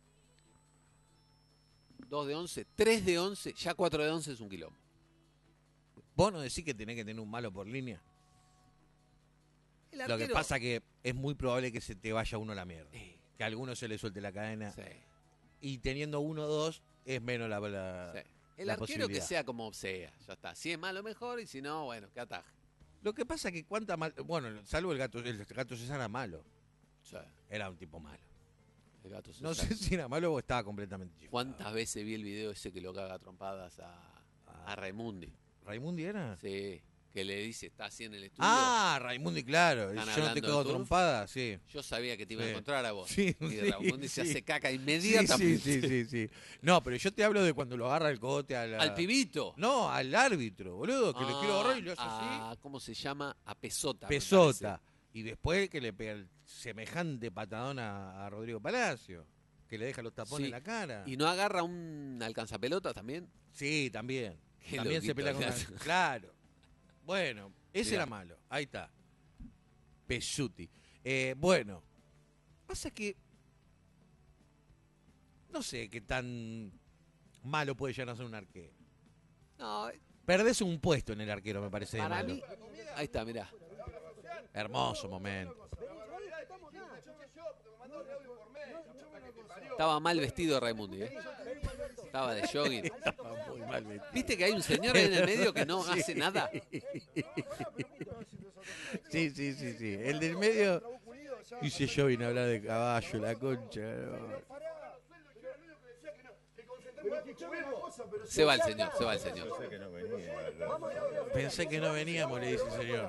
dos de once, tres de once, ya cuatro de once es un quilombo. ¿Vos no decís que tenés que tener un malo por línea? El Lo que arquero- pasa que es muy probable que se te vaya uno a la mierda. Eh, Que a alguno se le suelte la cadena. sí, Y teniendo uno o dos, es menos la... la- sí. El la arquero que posibilidad. sea como sea, ya está. Si es malo, mejor, y si no, bueno, que ataje. Lo que pasa que cuánta mal... Bueno, salvo el gato, el gato César era malo. Sí, Era un tipo malo. el gato No César. sé si era malo o estaba completamente chico. ¿Cuántas veces vi el video ese que lo caga a trompadas a, a Raimundi? ¿Raimundi era? Sí, que le dice, está así en el estudio. Ah, Raimundi, claro. Están Yo no te hablando cago de turf. trompada, sí. Yo sabía que te iba a Sí. encontrar a vos. Sí, y sí, Raimundi se sí. hace caca Sí, inmediatamente. sí, sí, sí, sí. No, pero yo te hablo de cuando lo agarra el cote a la- Al pibito. No, al árbitro, boludo, que le quiero agarrar y lo hace Ah, así. ¿cómo se llama? A Pesota. me Pesota. Y después que le pega el semejante patadón a, a Rodrigo Palacio, que le deja los tapones Sí. en la cara. parece. ¿Y no agarra un alcanzapelota también? Sí, también. Qué También se loquito, pelea con la... gato. Claro. Bueno, ese Mirá. era malo. Ahí está. Pesuti. Eh, bueno, pasa que no sé qué tan malo puede llegar a ser un arquero. No, Perdés un puesto en el arquero, me parece. de para malo. mí. Ahí está, mirá. Hermoso momento. Estaba mal vestido Raimundi, ¿eh? Estaba de jogging. Muy mal vestido. ¿Viste que hay un señor ahí en el medio que no Sí. hace nada? Sí, sí, sí, sí. El del medio. Dice yo vine a hablar de caballo, la concha. no. Se va el señor, se va el señor. Pensé que no veníamos, le dice el señor.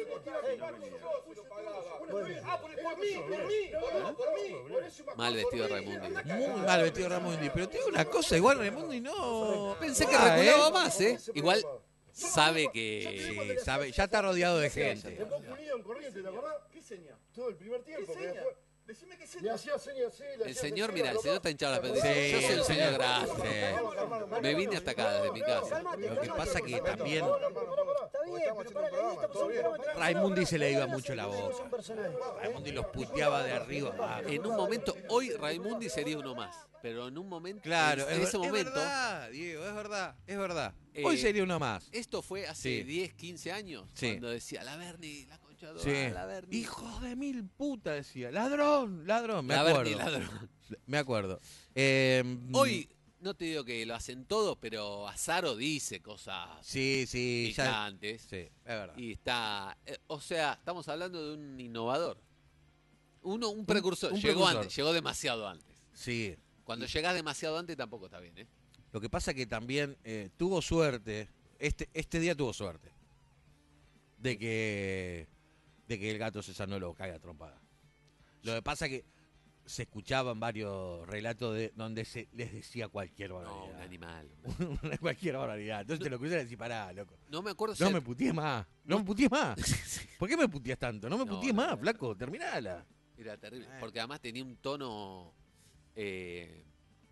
Mal vestido Raimundi. Muy mal vestido Ramundi. Pero te digo una cosa, igual Ramundi no. Pensé que Ah, reculaba ¿eh? más, ¿eh? Igual sabe que. Sí, sabe, ya está rodeado de gente. Después Unido en corriente, ¿te acordás? ¿Qué seña? Todo el primer tiempo. que después- Decime qué seña. Le hacía seña así, le El hacía señor, seña, mira, el loco. señor está hinchado la Sí, pelota. Yo soy el un señor señor. grande. Me vine hasta acá, desde mi casa. Lo que pasa que también Está bien, pero para la lista, todo bien. Raimundi se le iba mucho la boca. Raimundi los puteaba de arriba abajo. En un momento, hoy Raimundi sería uno más. Pero en un momento, Claro, en es, ese es momento, verdad, Diego, es verdad, es verdad. Eh, Hoy sería uno más. esto fue hace Sí. diez, quince años. Sí. Cuando decía, la Berni, la concha de Sí. la Berni. Hijos de mil puta, decía. Ladrón, ladrón. Me la acuerdo. Berni, ladrón. Me acuerdo. Eh, Hoy, no te digo que lo hacen todos, pero Azaro dice cosas Sí, sí, ya. picantes. Sí, es verdad. Y está, eh, o sea, estamos hablando de un innovador. Uno, un precursor. un llegó precursor. antes, llegó demasiado antes. Sí. Cuando llegas demasiado antes tampoco está bien, ¿eh? Lo que pasa que también eh, tuvo suerte, este, este día tuvo suerte, de que, de que el gato César no lo caiga a trompada. Lo que pasa que se escuchaban varios relatos de donde se les decía cualquier No, un barbaridad. animal. cualquier barbaridad. Entonces te lo cruzan y decís, pará, loco. No me acuerdo si... No me putees más. No me putees más. Sí. ¿Por qué me puteas tanto? No me No, putees no, más, no. flaco. Terminala. Era terrible. Eh. Porque además tenía un tono... eh,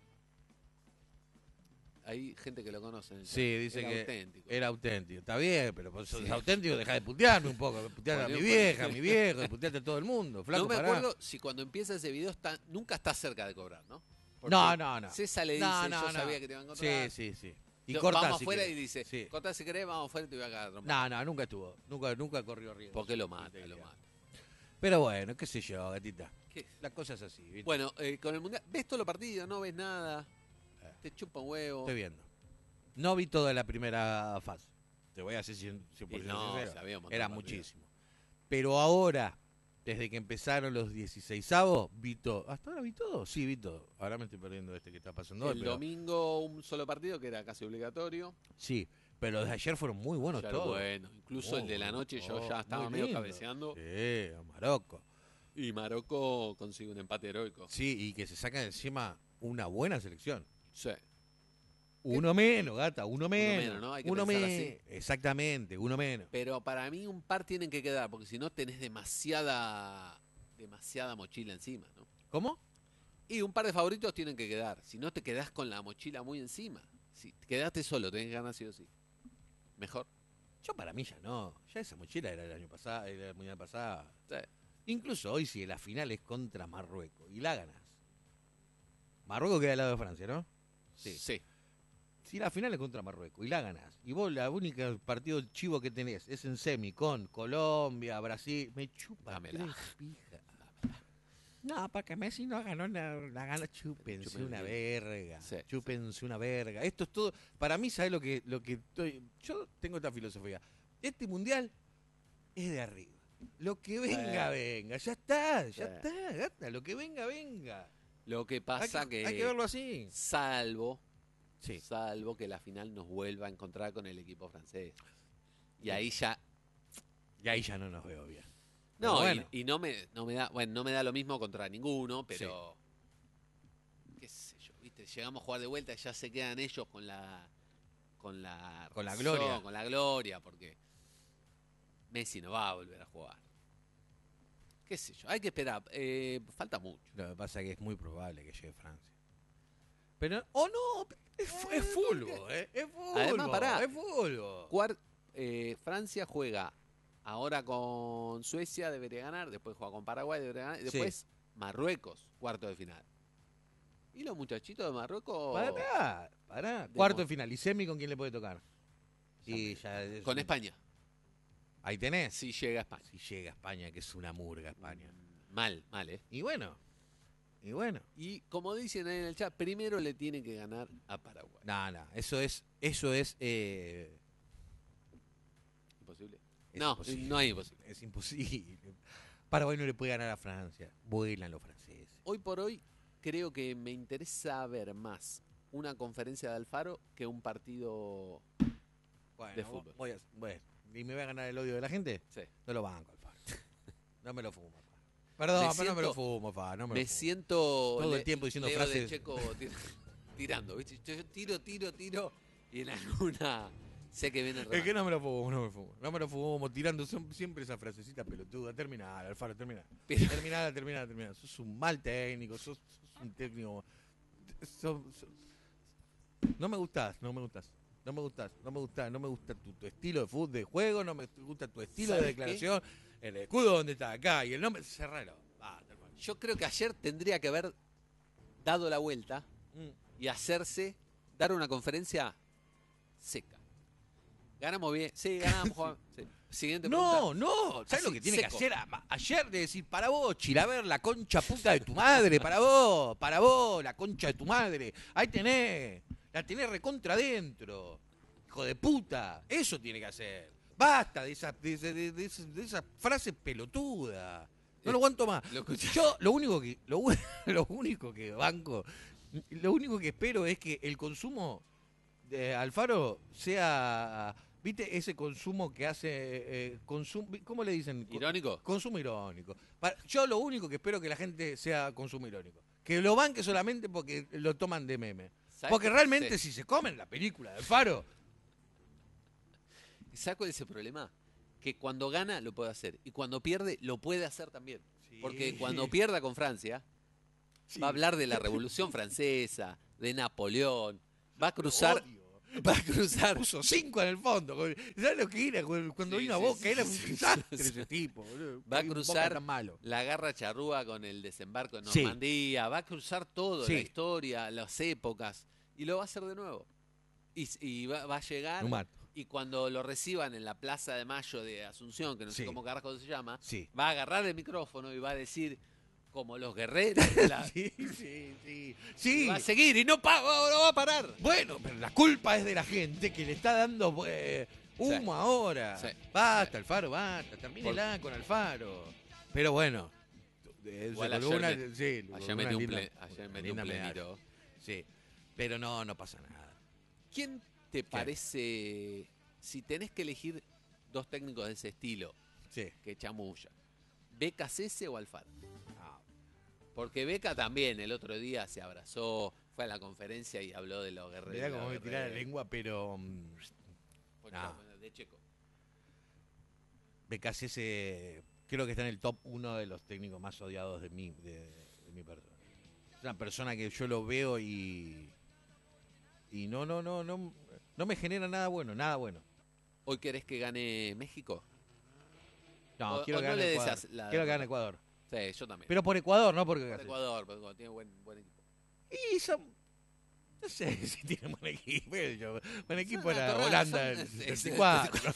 hay gente que lo conoce. en el Sí, chat. dice Era que auténtico. era auténtico. Está bien, pero pues sos Sí. auténtico, dejá de putearme un poco. Putear a Por mi Dios, vieja, a por mi viejo, putearte a todo el mundo. Flaco, no me pará. acuerdo si cuando empieza ese video está, nunca está cerca de cobrar, ¿no? Porque No, no, no. César le dice, No, no, yo no. sabía que te iba a encontrar. Sí, sí, sí. Y Yo- cortá vamos si afuera querés. y dice, Sí. cortá si querés, vamos afuera y te voy a cagar. trompa". No, no, nunca estuvo. Nunca, nunca corrió riesgo. Porque lo mata, lo mata. Pero bueno, qué sé yo, gatita. ¿Qué? La cosa es así, ¿viste? Bueno, eh, con el Mundial, ¿ves todos los partidos? ¿No ves nada? Eh. Te chupa un huevo. Estoy viendo. No vi toda la primera fase. Te voy a ser cien por ciento Y no, sincero. se había un montón Era de partidos. muchísimo. Pero ahora, desde que empezaron los dieciseisavos, vi todo. ¿Hasta ahora vi todo? Sí, vi todo. Ahora me estoy perdiendo este que está pasando hoy. El pero- domingo un solo partido que era casi obligatorio. Sí, pero los de ayer fueron muy buenos Ya todos. lo bueno. Incluso Muy el de la bueno, noche yo todo, ya estaba muy medio lindo. cabeceando. Sí, a Marocco. Y Marocco consigue un empate heroico. Sí, y que se saca de encima una buena selección. Sí. Uno menos, gata, uno menos. menos, ¿no? Hay que uno pensar menos. Exactamente, uno menos. Pero para mí un par tienen que quedar, porque si no tenés demasiada demasiada mochila encima, ¿no? ¿Cómo? Y un par de favoritos tienen que quedar. Si no te quedás con la mochila muy encima. Si te quedaste solo, tenés que ganar sí o sí. Mejor. Yo para mí ya no. Ya esa mochila era el año pasado, era el mundial pasado. Sí. Incluso hoy si la final es contra Marruecos y la ganas. Marruecos queda al lado de Francia, ¿no? Sí. Sí. Si la final es contra Marruecos y la ganás, y vos la única partido chivo que tenés es en semi con Colombia, Brasil, me chupa Dámela. tres pijas. No, para que Messi no ganó la, la gana, chúpense Chúpenle. una verga. Sí, chúpense una verga. Esto es todo. Para mí, ¿sabes lo que, lo que estoy? Yo tengo esta filosofía. Este mundial es de arriba. Lo que venga, venga. Ya está, ya Sí. está, gata. Lo que venga, venga. Lo que Hay pasa que, que, hay que verlo así. salvo, Sí. salvo que la final nos vuelva a encontrar con el equipo francés. Y ahí ya Y ahí ya no nos veo bien. no, Pero bueno. y, y no me no me da, bueno, no me da lo mismo contra ninguno, pero qué sé yo, ¿viste? Llegamos a jugar de vuelta y ya se quedan ellos con la con la Con la razón, gloria. con la gloria, porque Messi no va a volver a jugar. Qué sé yo, hay que esperar, eh, falta mucho. Lo que pasa es que es muy probable que llegue Francia. Pero, oh no, es, fu- es fútbol, eh, es fútbol. Además, pará. Es fútbol. Cuar- eh, Francia juega ahora con Suecia, debería ganar, después juega con Paraguay, debería ganar, y Sí. después Marruecos, cuarto de final. Y los muchachitos de Marruecos Pará, pará. De Cuarto mo- de final. ¿Y semi con quién le puede tocar? Y ya es con un- España, Ahí tenés. si llega a España. Si llega a España, que es una murga España. Mal, mal, ¿eh? Y bueno. Y bueno. Y como dicen ahí en el chat, primero le tiene que ganar a Paraguay. No, no. Eso es. Eso es. eh, ¿Imposible? es no, imposible. no hay imposible. Es imposible. Paraguay no le puede ganar a Francia. Vuelan los franceses. Hoy por hoy creo que me interesa ver más una conferencia de Alfaro que un partido. Bueno, de fútbol. Voy a, bueno, ¿y me voy a ganar el odio de la gente? Sí. No lo banco, Alfaro. No me lo fumo, fa. Perdón, Me pero no me lo siento- fumo, fa. No me, Me lo fumo. siento Todo el Le- tiempo diciendo Leo frases. de Checo tir- tirando, ¿viste? Yo, yo tiro, tiro, tiro y en alguna sé que viene el Es que remate. no me lo fumo, no me lo fumo. No me lo fumo, tirando son siempre esa frasecita pelotuda. Terminal, Alfaro, termina. Pero- Terminal, terminal, terminal. Sos un mal técnico, sos, sos un técnico. sos- sos- No me gustás, no me gustás. No me gustás, no me gustás, no me gusta tu, tu estilo de fútbol, de juego, no me gusta tu estilo de ¿Sabes qué? declaración. El escudo donde está acá y el nombre, cerralo. Ah, hermano. Yo creo que ayer tendría que haber dado la vuelta Mm. y hacerse, dar una conferencia seca. Ganamos bien, sí, ganamos, Juan. Sí. Siguiente No, pregunta. no, ¿sabes Así, lo que tiene seco. que hacer a- ayer de decir para vos, Chilaver, la concha puta de tu madre, para vos, para vos, la concha de tu madre, ahí tenés, la tenés recontra adentro, hijo de puta, eso tiene que hacer, basta de esa, de, esa- de, de esa- de esa frase pelotuda, no lo aguanto más. Lo escuché. Yo lo único que, lo, u- lo único que banco, lo único que espero es que el consumo de Alfaro sea ¿Viste ese consumo que hace, eh, consum- ¿cómo le dicen? Co- ¿Irónico? Consumo irónico. Pa- Yo lo único que espero que la gente sea consumo irónico. Que lo banque solamente porque lo toman de meme. ¿Sabes Porque qué? realmente Sí. si se comen la película de Faro, ¿Sabes cuál es ese problema? Que cuando gana lo puede hacer y cuando pierde lo puede hacer también. Porque cuando pierda con Francia, sí. va a hablar de la Revolución Francesa, de Napoleón, va a cruzar, Odio. va a cruzar. Puso cinco en el fondo. ¿Sabes lo que era? Cuando Sí, vino a sí, Boca sí, era sí, un sí, desastre sí. ese tipo. Boludo. Va a Qué Boca cruzar tan malo. la garra charrúa con el desembarco en Sí. Normandía, va a cruzar todo, Sí. la historia, las épocas, y lo va a hacer de nuevo. Y, y va, va a llegar, Un mato. y cuando lo reciban en la Plaza de Mayo de Asunción, que no sé Sí. cómo carajo se llama, Sí. va a agarrar el micrófono y va a decir, como los guerreros, la- Sí, sí, sí. Sí. va a seguir y no, pa- no va a parar. Bueno, pero la culpa es de la gente que le está dando eh, humo Sí. ahora. Sí. Basta, Alfaro, basta. Termínela con Alfaro. Pero bueno. eh, Igual se ayer colgó una- me- sí, Ayer una metí un, linda- ple- ayer una metí un linda medalla. plenito. Sí. Pero no, no pasa nada. ¿Quién te parece, si tenés que elegir dos técnicos de ese estilo, Sí. que chamulla, Beca Cese o Alfaro? Ah, Porque Beca también el otro día se abrazó, fue a la conferencia y habló de los guerreros. mirá cómo me los tira la guerreros. lengua, pero mm, Fue No. de Checo. B K C S creo que está en el top uno de los técnicos más odiados de mí, de, de mi persona. Es una persona que yo lo veo y y no, no, no, no, no me genera nada bueno, nada bueno. ¿Hoy querés que gane México? No, O- quiero o que no gane le Ecuador. deseas la Quiero que derrota. gane Ecuador. Sí, yo también. Pero por Ecuador, no porque Por gane. Ecuador, porque Ecuador tiene buen, buen equipo. Y son, no sé si tiene buen equipo. Yo, buen equipo Son era naturales, Holanda son- del es- setenta y cuatro.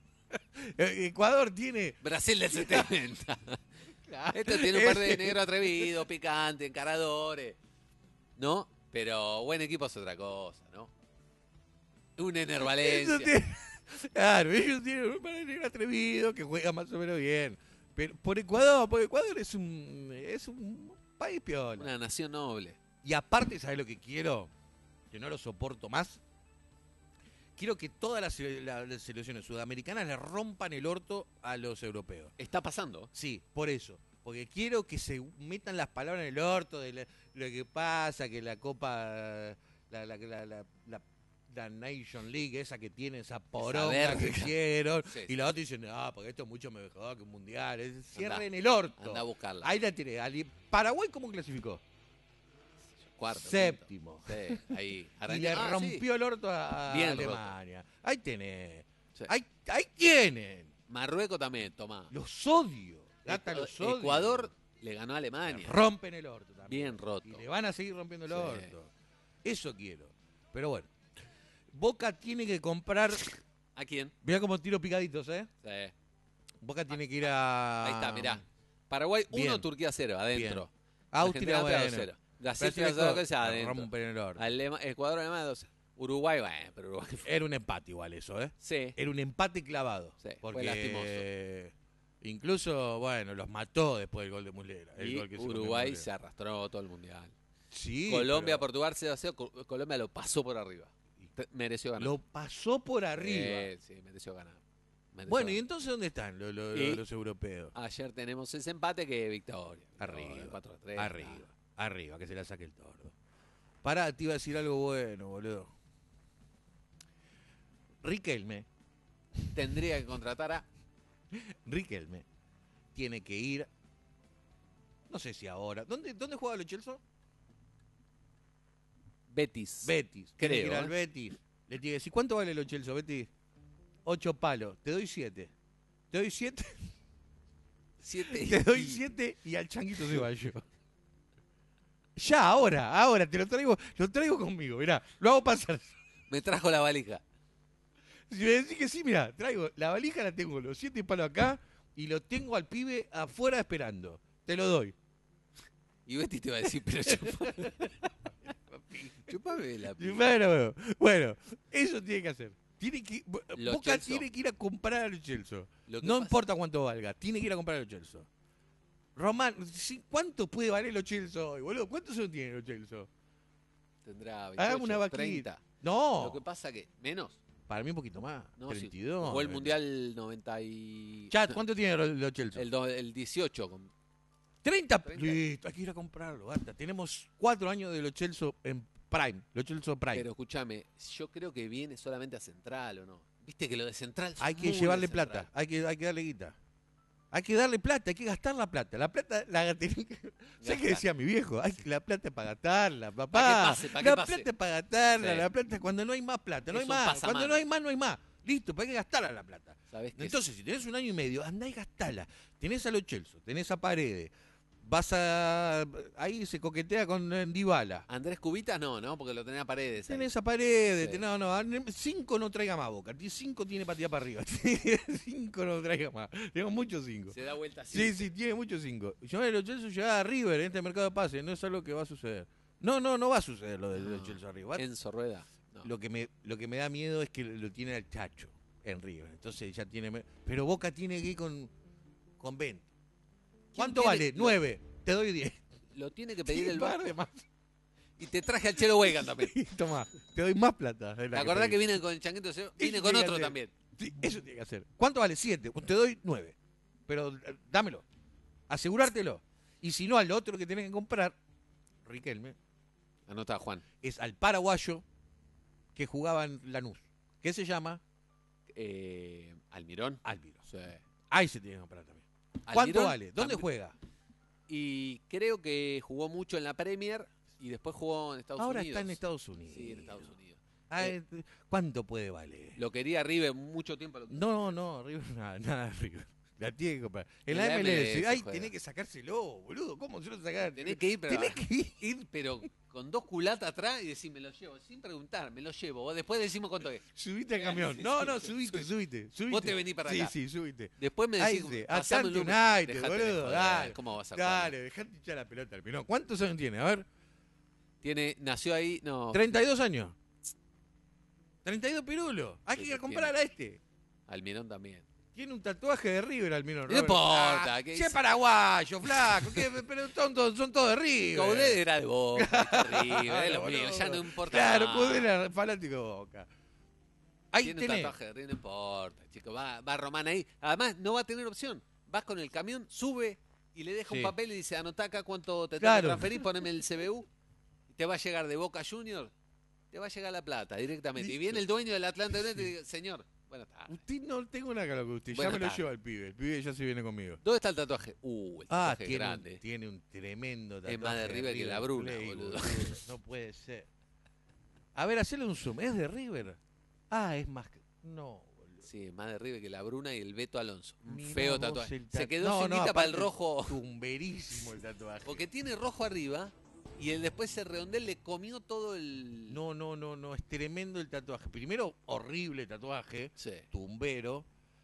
Ecuador tiene. Brasil del setenta. Este tiene un par de negros atrevidos, picantes, encaradores. ¿No? Pero buen equipo es otra cosa, ¿no? Un Ener Eso Valencia. tiene- claro, ellos tienen un par de negros atrevidos que juegan más o menos bien. Pero por Ecuador, porque Ecuador es un es un país piola. Una nación noble. Y aparte, ¿sabes lo que quiero? Que no lo soporto más. Quiero que todas las, sele- la- las selecciones sudamericanas le rompan el orto a los europeos. Está pasando. Sí, por eso. Porque quiero que se metan las palabras en el orto de la- lo que pasa, que la Copa, la, la, la, la, la- la Nation League, esa que tiene esa poronga que verga. hicieron, Sí, y sí. la otra dicen, ah, porque esto es mucho mejor que un mundial. Es- Cierren el orto. Anda a buscarla. Ahí la tiré. Ali- ¿Paraguay cómo clasificó? Cuarto. quinto. Séptimo. Sí, ahí. Y Araña- le Ah, sí. rompió el orto a, a Bien Alemania. Ahí tenés. Sí. Ahí, ahí tienen. Marruecos también, tomá. Los odio. Gata, Ecu- los odio. Ecuador le ganó a Le Alemania. rompen el orto también. Bien roto. Y le van a seguir rompiendo el Sí. orto. Eso quiero. Pero bueno. Boca tiene que comprar. ¿A quién? Mirá cómo tiro picaditos, ¿eh? Sí. Boca tiene que ir a. Ahí está, mirá. Paraguay uno, Bien. Turquía cero, adentro. Austria, Argentina bueno. dos cero. Brasil Brasil, tres a cero, que sea le adentro. rompen el orto. Alema- Ecuador, Alemania dos cero. Uruguay, bueno, pero Uruguay fue. Era un empate igual eso, ¿eh? Sí. Era un empate clavado. Sí, fue porque lastimoso. incluso, bueno, los mató después del gol de Muslera. El Y gol que se comió Uruguay Muslera. se arrastró todo el mundial. Sí, Colombia, pero Portugal cero a cero. Co- Colombia lo pasó por arriba. Te- Mereció ganar. lo pasó por arriba. Eh, sí, mereció ganar. Mereció Bueno, ¿y ganar. entonces dónde están los, los- Y- los europeos? Ayer tenemos ese empate que victoria. Arriba, Victoria, cuatro a tres, arriba, nada. arriba, que se la saque el tordo. Pará, te iba a decir algo bueno, boludo. Riquelme, Tendría que contratar a. Riquelme, tiene que ir, no sé si ahora, ¿dónde, dónde juega los Chelsea? Betis. Betis. Tiene que ir Creo, al ¿eh? Betis. Le tiene que decir, ¿cuánto vale los Chelsea, Betis? Ocho palos. Te doy siete. Te doy siete. Siete. Te doy y- siete y al changuito se va yo. Ya, ahora, ahora, te lo traigo, lo traigo conmigo, mirá, lo hago pasar. Me trajo la valija. Si me decís que sí, mirá, traigo, la valija la tengo, los siete palos acá, y lo tengo al pibe afuera esperando. Te lo doy. Y Betis te va a decir, pero chupame. Chupame la Y pi- Bueno, bueno, bueno, eso tiene que hacer. Tiene que, Los Boca Chelsea. tiene que ir a comprar a los Chelsea. Lo que No pasa- importa cuánto valga, tiene que ir a comprar a los Chelsea. Román, sí, ¿cuánto puede valer los Chelsea hoy, boludo? ¿Cuántos se tienen los Chelsea? Tendrá Hagamos una veintiocho, vaquita. treinta. No. Lo que pasa que, menos, Para mí un poquito más. No, sí, treinta y dos. jugó el Mundial noventa y... Chat, ¿cuánto tiene los Chelsea? El, do- el dieciocho. con- treinta. treinta. Listo, hay que ir a comprarlo. Basta. Tenemos cuatro años de los Chelsea en Prime. Los Chelsea Prime. Pero escúchame, yo creo que viene solamente a Central, ¿o no? Viste que lo de Central... Hay es que muy llevarle de Central. plata. Hay que, hay que darle guita. Hay que darle plata, hay que gastar la plata. La plata la tenés que... ¿Sabes Gastar. qué decía mi viejo? Hay que la plata es para gastarla, papá. Pa' que pase, pa' que la pase. plata es para gastarla, Sí. la plata es cuando no hay más plata, no Es hay un más. pasamano. Cuando no hay más, no hay más. Listo, pero hay que gastarla la plata. ¿Sabés qué? Entonces, si tenés un año y medio, andá y gastala. Tenés a los Chelsea, tenés a Paredes, vas a... Ahí se coquetea con eh, Dybala. Andrés Cubitas no, ¿no? Porque lo tenía a Paredes. ahí. Tenés a Paredes, Sí. tenés- no, no, cinco no traiga más Boca. Cinco tiene patía para arriba. Cinco no traiga más. Tengo muchos cinco. Se da vuelta así. Sí, sí, tiene muchos cinco. Yo de los Chelsea llegaba a River en este mercado de pases, no es algo que va a suceder. No, no, no va a suceder lo de los No. Chelsea arriba. Enzo Rueda. No. Lo que me lo que me da miedo es que lo tiene al Chacho en River. Entonces ya tiene me- pero Boca tiene que ir con con veinte. ¿Cuánto quiere- vale? lo- nueve. Te doy diez. Lo tiene que pedir el par banco. de más. Y te traje al Chelo Vega también. Toma, te doy más plata. de la ¿Te acordás pedí. que viene con el changuito? Viene Eso con tiene que otro hacer. también. Sí, eso tiene que hacer. ¿Cuánto vale? Siete. Te doy nueve. Pero eh, dámelo. Asegurártelo. Y si no, al otro que tenés que comprar, Riquelme, Anota, Juan. es al paraguayo que jugaba en Lanús. ¿Qué se llama? Eh, Almirón. Almiro. Sí. Ahí se tiene que comprar también. ¿Cuánto Almirón vale? ¿Dónde también- juega? Y creo que jugó mucho en la Premier y después jugó en Estados Ahora Unidos. está en Estados Unidos. Sí, en Estados Unidos. Ah, Eh, eh, ¿Cuánto puede valer? Lo quería River mucho tiempo. Lo... No, no, River, nada, nada de River. La tiene que comprar. En En la la M L S, M L S ay, juega. tenés que sacárselo, boludo. ¿Cómo se lo sacás? Tenés que ir, pero, Tenés que ir. ir, pero con dos culatas atrás y decir, me lo llevo, sin preguntar, me lo llevo. Vos después decimos cuánto es. Subite al camión. Sí, No, sí, no, sí. subite, subite, subite. Vos te venís para sí, acá. Sí, sí, subite. Después me Ahí decís, sí, pasame el Atlanta número. United, Dejate de boludo, joder, dale. ¿Cómo vas a jugar? Dale, dejate hinchar la pelota al pilón. ¿Cuántos años tiene? A ver, Tiene, nació ahí, no, treinta y dos años. treinta y dos pirulos. Hay Sí, que ir a sí, comprar tiene. a este. Almirón también. Tiene un tatuaje de River al menos. No importa, que Si es es- paraguayo, flaco. ¿qué? Pero son todos, son todos de River. Coudet era de Boca, de River, es lo Claro, mismo, ya no boludo. importa Claro, nada. Coudet era fanático de Boca. Ahí Tiene un tenés. tatuaje de River, no importa, chico. Va, va Román ahí. Además, no va a tener opción. Vas con el camión, sube y le deja Sí. un papel y dice, anotá acá cuánto te tengo Claro. que transferir, poneme el C B U. Y te va a llegar de Boca Junior, te va a llegar la plata directamente. Y Listo. viene el dueño del Atlanta United y dice, señor, buenas tardes. Usted no tengo nada que hablar con usted. Ya Buenas me lo tardes. lleva el pibe. El pibe ya se viene conmigo. ¿Dónde está el tatuaje? Uh, el Ah, tatuaje es tiene grande. un, tiene un tremendo tatuaje. Es más de River que la Bruna, Plate, boludo. No puede ser. A ver, hacele un zoom. ¿Es de River? Ah, es más que... No, boludo. Sí, más de River que la Bruna y el Beto Alonso. Un Mirá feo vos tatuaje. el Se tat- quedó No, sin no, guita para el aparte, rojo. Tumberísimo el tatuaje. Porque tiene rojo arriba y el después ese redondel le comió todo el... No, no, no, no. Es tremendo el tatuaje. Primero, horrible tatuaje. Sí. Tumbero.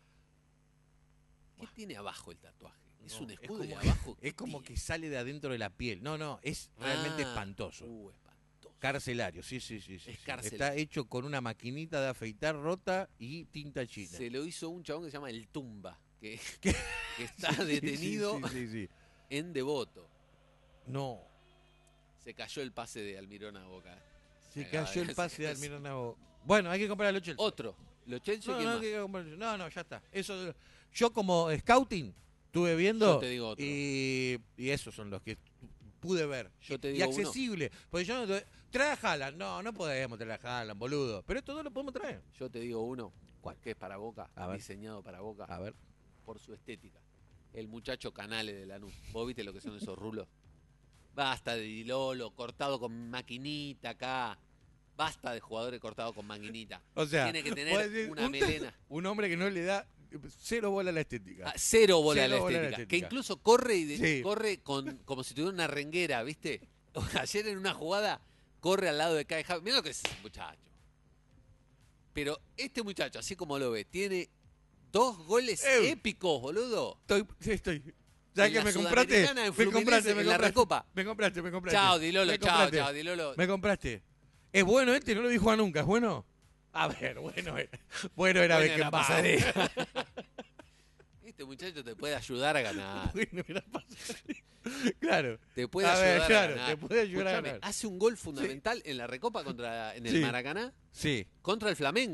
¿Qué tiene abajo el tatuaje? ¿Es No, un es escudo como y que- abajo? Es como que sale de adentro de la piel. No, no, es realmente Ah, espantoso. Uh, espantoso. Carcelario, sí, sí, sí. sí, Es sí. carcelario. Está hecho con una maquinita de afeitar rota y tinta china. Se lo hizo un chabón que se llama El Tumba, que, ¿Qué? que está Sí, sí, detenido Sí, sí, sí. en Devoto. No, Se cayó el pase de Almirón a Boca. se Acaba cayó de- el pase de es- Almirón Navo. Bueno, hay que comprar a los Chelsea. Otro. Los Chelsea, No, ¿quién no, más? hay que comprar- no, no, ya está. Eso, yo como scouting estuve viendo Yo te digo otro. y, y esos son los que pude ver. Yo te y digo uno. accesible. Porque yo no te- trae a Haaland. No, no podemos traer a Haaland, boludo. Pero esto no lo podemos traer. Yo te digo uno. ¿Cuál? Que es para Boca. A ver. Diseñado para Boca. A ver. Por su estética. El muchacho Canales de Lanús. ¿Vos viste lo que son esos rulos? Basta de Dilolo, cortado con maquinita acá. Basta de jugadores cortados con maquinita. O sea, Tiene que tener vos decís, una un, melena. un hombre que no le da cero bola a la estética. Ah, cero bola Cero a la bola a la estética. Que estética. incluso corre y de- Sí. corre con como si tuviera una renguera, ¿viste? Ayer en una jugada corre al lado de Kai Havertz. Mira lo que es ese muchacho. Pero este muchacho, así como lo ve, tiene dos goles Eh. épicos, boludo. Estoy, sí, estoy. ¿Sabes En que la me compraste? Sudamericana, en Me Fluminense, compraste, me en la compraste. Recopa. Me compraste, me compraste. Chao, Dilolo, Me chao, compraste. chao, Dilolo. Me compraste. ¿Es bueno este? No lo dijo a nunca. ¿Es bueno? A ver, bueno era. Bueno era Bueno, Beckenbauer. la pasadera. Este muchacho te puede ayudar a ganar. Bueno era pasadera. Claro. Te puede A ver, ayudar claro, a ganar. te puede ayudar a Escuchame, ganar. hace un gol fundamental en la Recopa contra en el Sí. Maracaná Sí. contra el Flamengo.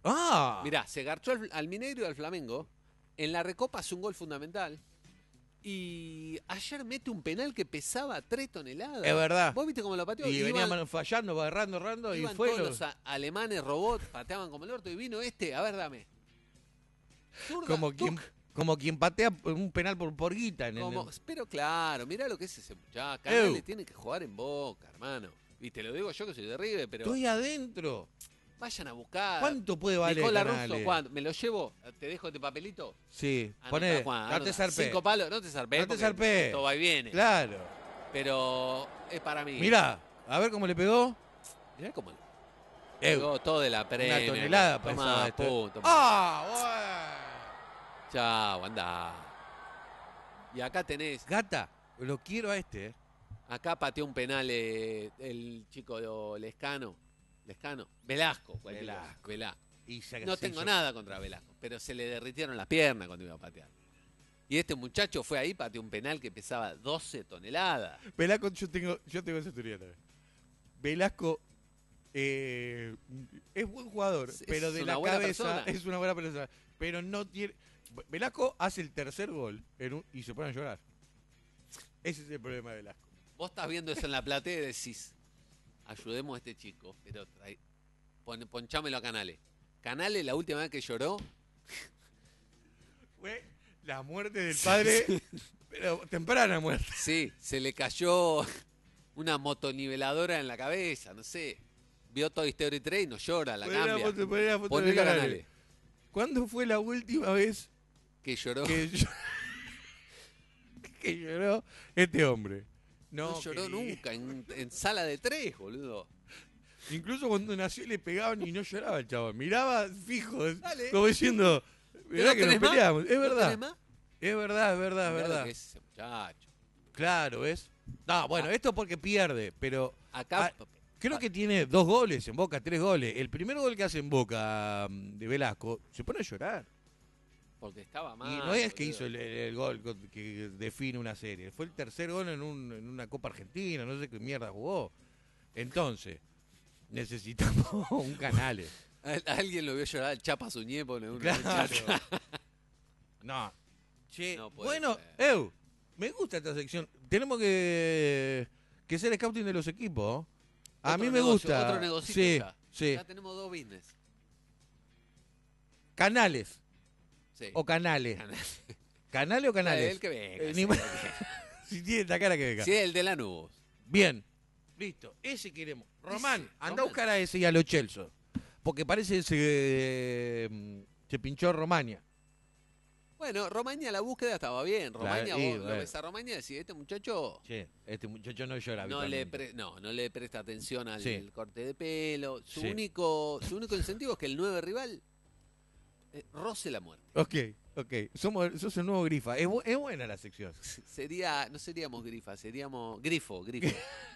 Ah, Mirá, se garchó al, al Mineiro y al Flamengo. En la Recopa hace un gol fundamental. Y ayer mete un penal que pesaba tres toneladas. es verdad. ¿Vos viste cómo lo pateó? Y Iban- venía fallando, agarrando, errando, y Iban fue. todos lo- los a- alemanes robot, pateaban como el orto y vino este, a ver, dame. Zurda, como, tuc, quien, como quien patea un penal por, por guita. En el- como- pero claro, mirá lo que es ese muchacho. Canales Eu. tiene que jugar en Boca, hermano. Y te lo digo yo que soy de River, pero Estoy adentro. vayan a buscar. ¿Cuánto puede valer Nicolás Canales? Russo, ¿cuánto? ¿Me lo llevo? ¿Te dejo este papelito? Sí, Anota, poné, Juan, no te anota. zarpé. Cinco palos, no te zarpé. No te porque zarpé. Esto va y viene. Claro. Pero es para mí. Mirá, a ver cómo le pegó. Mirá cómo Eu, pegó todo de la premia. una tonelada Tomá, pesaba esto. punto. ¡Ah, Chao, andá. Y acá tenés, bueno! Gata, lo quiero a este, ¿eh? acá pateó un penal eh, el chico Lescano. Lescano. Velasco. cualquiera. Velasco. Velasco. Y se- No se tengo hizo- nada contra Velasco, pero se le derritieron las piernas cuando iba a patear. Y este muchacho fue ahí, pateó un penal que pesaba doce toneladas. Velasco, yo tengo, yo tengo esa teoría también. Velasco eh, es buen jugador, Es- pero es de una la buena cabeza persona. es una buena persona. Pero no tiene. Velasco hace el tercer gol en un- y se pone a llorar. Ese es el problema de Velasco. Vos estás viendo eso en la platea y decís, ayudemos a este chico, pero trae- pon- ponchámelo a Canales. Canales, la última vez que lloró, Fue la muerte del padre, pero temprana muerte. sí, se le cayó una motoniveladora en la cabeza, no sé. Vio Toy Story tres y no llora, la Poné la cambia. foto, poné la foto de Ponelo a Canales. Canales, ¿Cuándo fue la última vez que lloró. que, llo- que lloró este hombre? No, No, lloró que- nunca, en, en sala de tres, boludo. Incluso cuando nació le pegaban y no lloraba el chabón. Miraba fijo, Dale. como diciendo, mirá ¿No que nos tenés más? peleamos. Es ¿No verdad, tenés más? es verdad, es verdad, es Mirá lo verdad. que es ese muchacho. Claro, ¿ves? No, bueno, Ah. esto porque pierde, pero Acá, Ah, creo que tiene dos goles en Boca, tres goles. El primer gol que hace en Boca mm, de Velasco, se pone a llorar. porque estaba mal. Y no es que boludo. hizo el, el gol con- que define una serie. Fue el tercer gol en, un- en una Copa Argentina, no sé qué mierda jugó. Entonces, necesitamos un Canales. A- Alguien lo vio llorar al Chapa Suñepo en una Claro. muchacha. No. Che, No puede bueno, ser. Eu, me gusta esta sección. Tenemos que, que ser scouting de los equipos. A Otro mí me negocio, gusta. Otro negocio sí, ya. sí. Ya tenemos dos business. Canales Sí. o canales. Canales. ¿Canales o canales? El que venga. Eh, sí, ni- el que- Si tiene esta cara que venga. Sí, el de la nube. Bien. Listo. Ese queremos. Román, Ese, anda Román. a buscar a ese y a los Chelsea. Porque parece que se, eh, se pinchó Romania. Bueno, Romaña, la búsqueda estaba bien. Romaña, Claro, y vos lo bueno. ves a Romaña y decís, este muchacho Che, este muchacho no llora no le, habitualmente. pre- no, no le presta atención al Sí. corte de pelo. Su, Sí. único, su único incentivo es que el nueve rival eh, roce la muerte. Ok, ok. Somos, sos el nuevo Grifa. Es, bu- es buena la sección. Sería, no seríamos grifa, seríamos grifo, grifo.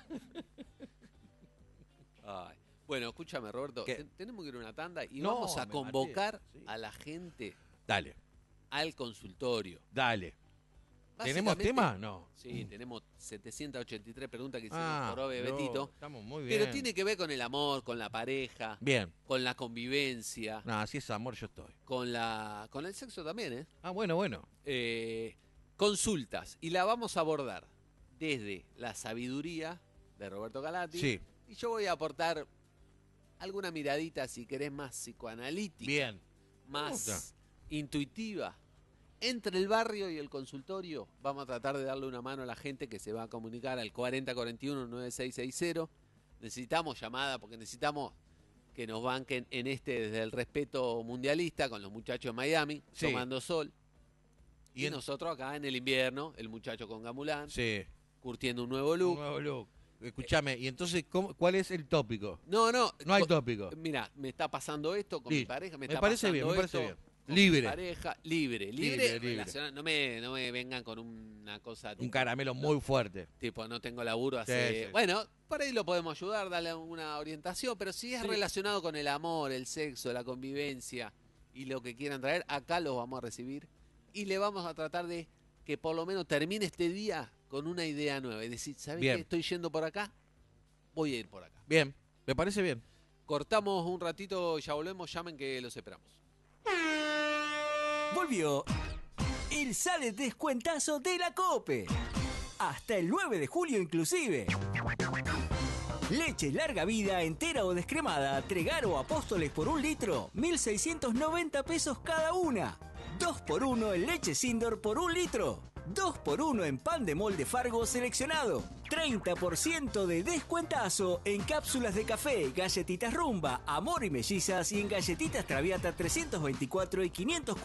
Ay. Bueno, escúchame, Roberto. ¿Qué? te- Tenemos que ir a una tanda y No, vamos a me convocar maté, sí. a la gente Dale, al consultorio. dale. ¿Tenemos Básicamente- tema? No. Sí, tenemos setecientas ochenta y tres preguntas que hicimos Ah, por Ove no, Betito. estamos muy bien. Pero tiene que ver con el amor, con la pareja, Bien. con la convivencia, No, si es amor, yo estoy. con la con el sexo también, ¿eh? Ah, bueno, bueno. Eh, Consultas. Y la vamos a abordar desde la sabiduría de Roberto Galati. Sí, Y yo voy a aportar alguna miradita, si querés, más psicoanalítica, bien. Me gusta. más intuitiva. Entre el barrio y el consultorio, vamos a tratar de darle una mano a la gente que se va a comunicar al cuarenta cuarenta y uno noventa y seis sesenta. Necesitamos llamada porque necesitamos que nos banquen en este desde el respeto mundialista con los muchachos de Miami, Sí. tomando sol. Y, Y en- nosotros acá en el invierno, el muchacho con Gamulán, Sí. curtiendo un nuevo look. Un nuevo look. Escúchame, y entonces, ¿cómo- ¿cuál es el tópico? No, no. No hay co- tópico. Mira, me está pasando esto con mi Listo. pareja, me, Me está parece pasando bien, me parece esto bien. con Libre. mi pareja, libre, libre, Libre, libre. relaciona- No me, no me vengan con una cosa Un tipo, caramelo muy fuerte. tipo, no tengo laburo hace. Sí, sí. Bueno, por ahí lo podemos ayudar, darle una orientación, pero si es Sí. relacionado con el amor, el sexo, la convivencia y lo que quieran traer, acá los vamos a recibir y le vamos a tratar de que por lo menos termine este día con una idea nueva. Es decir, ¿sabes Bien. qué? Estoy yendo por acá, voy a ir por acá. Bien, me parece bien. Cortamos un ratito, ya volvemos, llamen que los esperamos. Volvió el Sale Descuentazo de la COPE. Hasta el nueve de julio inclusive. Leche larga vida, entera o descremada, Tregar o Apóstoles por un litro, mil seiscientos noventa pesos cada una. dos por uno en leche Sindor por un litro. dos por uno en pan de molde Fargo seleccionado. treinta por ciento de descuentazo en cápsulas de café, galletitas Rumba, Amor y Mellizas y en galletitas Traviata trescientos veinticuatro y quinientos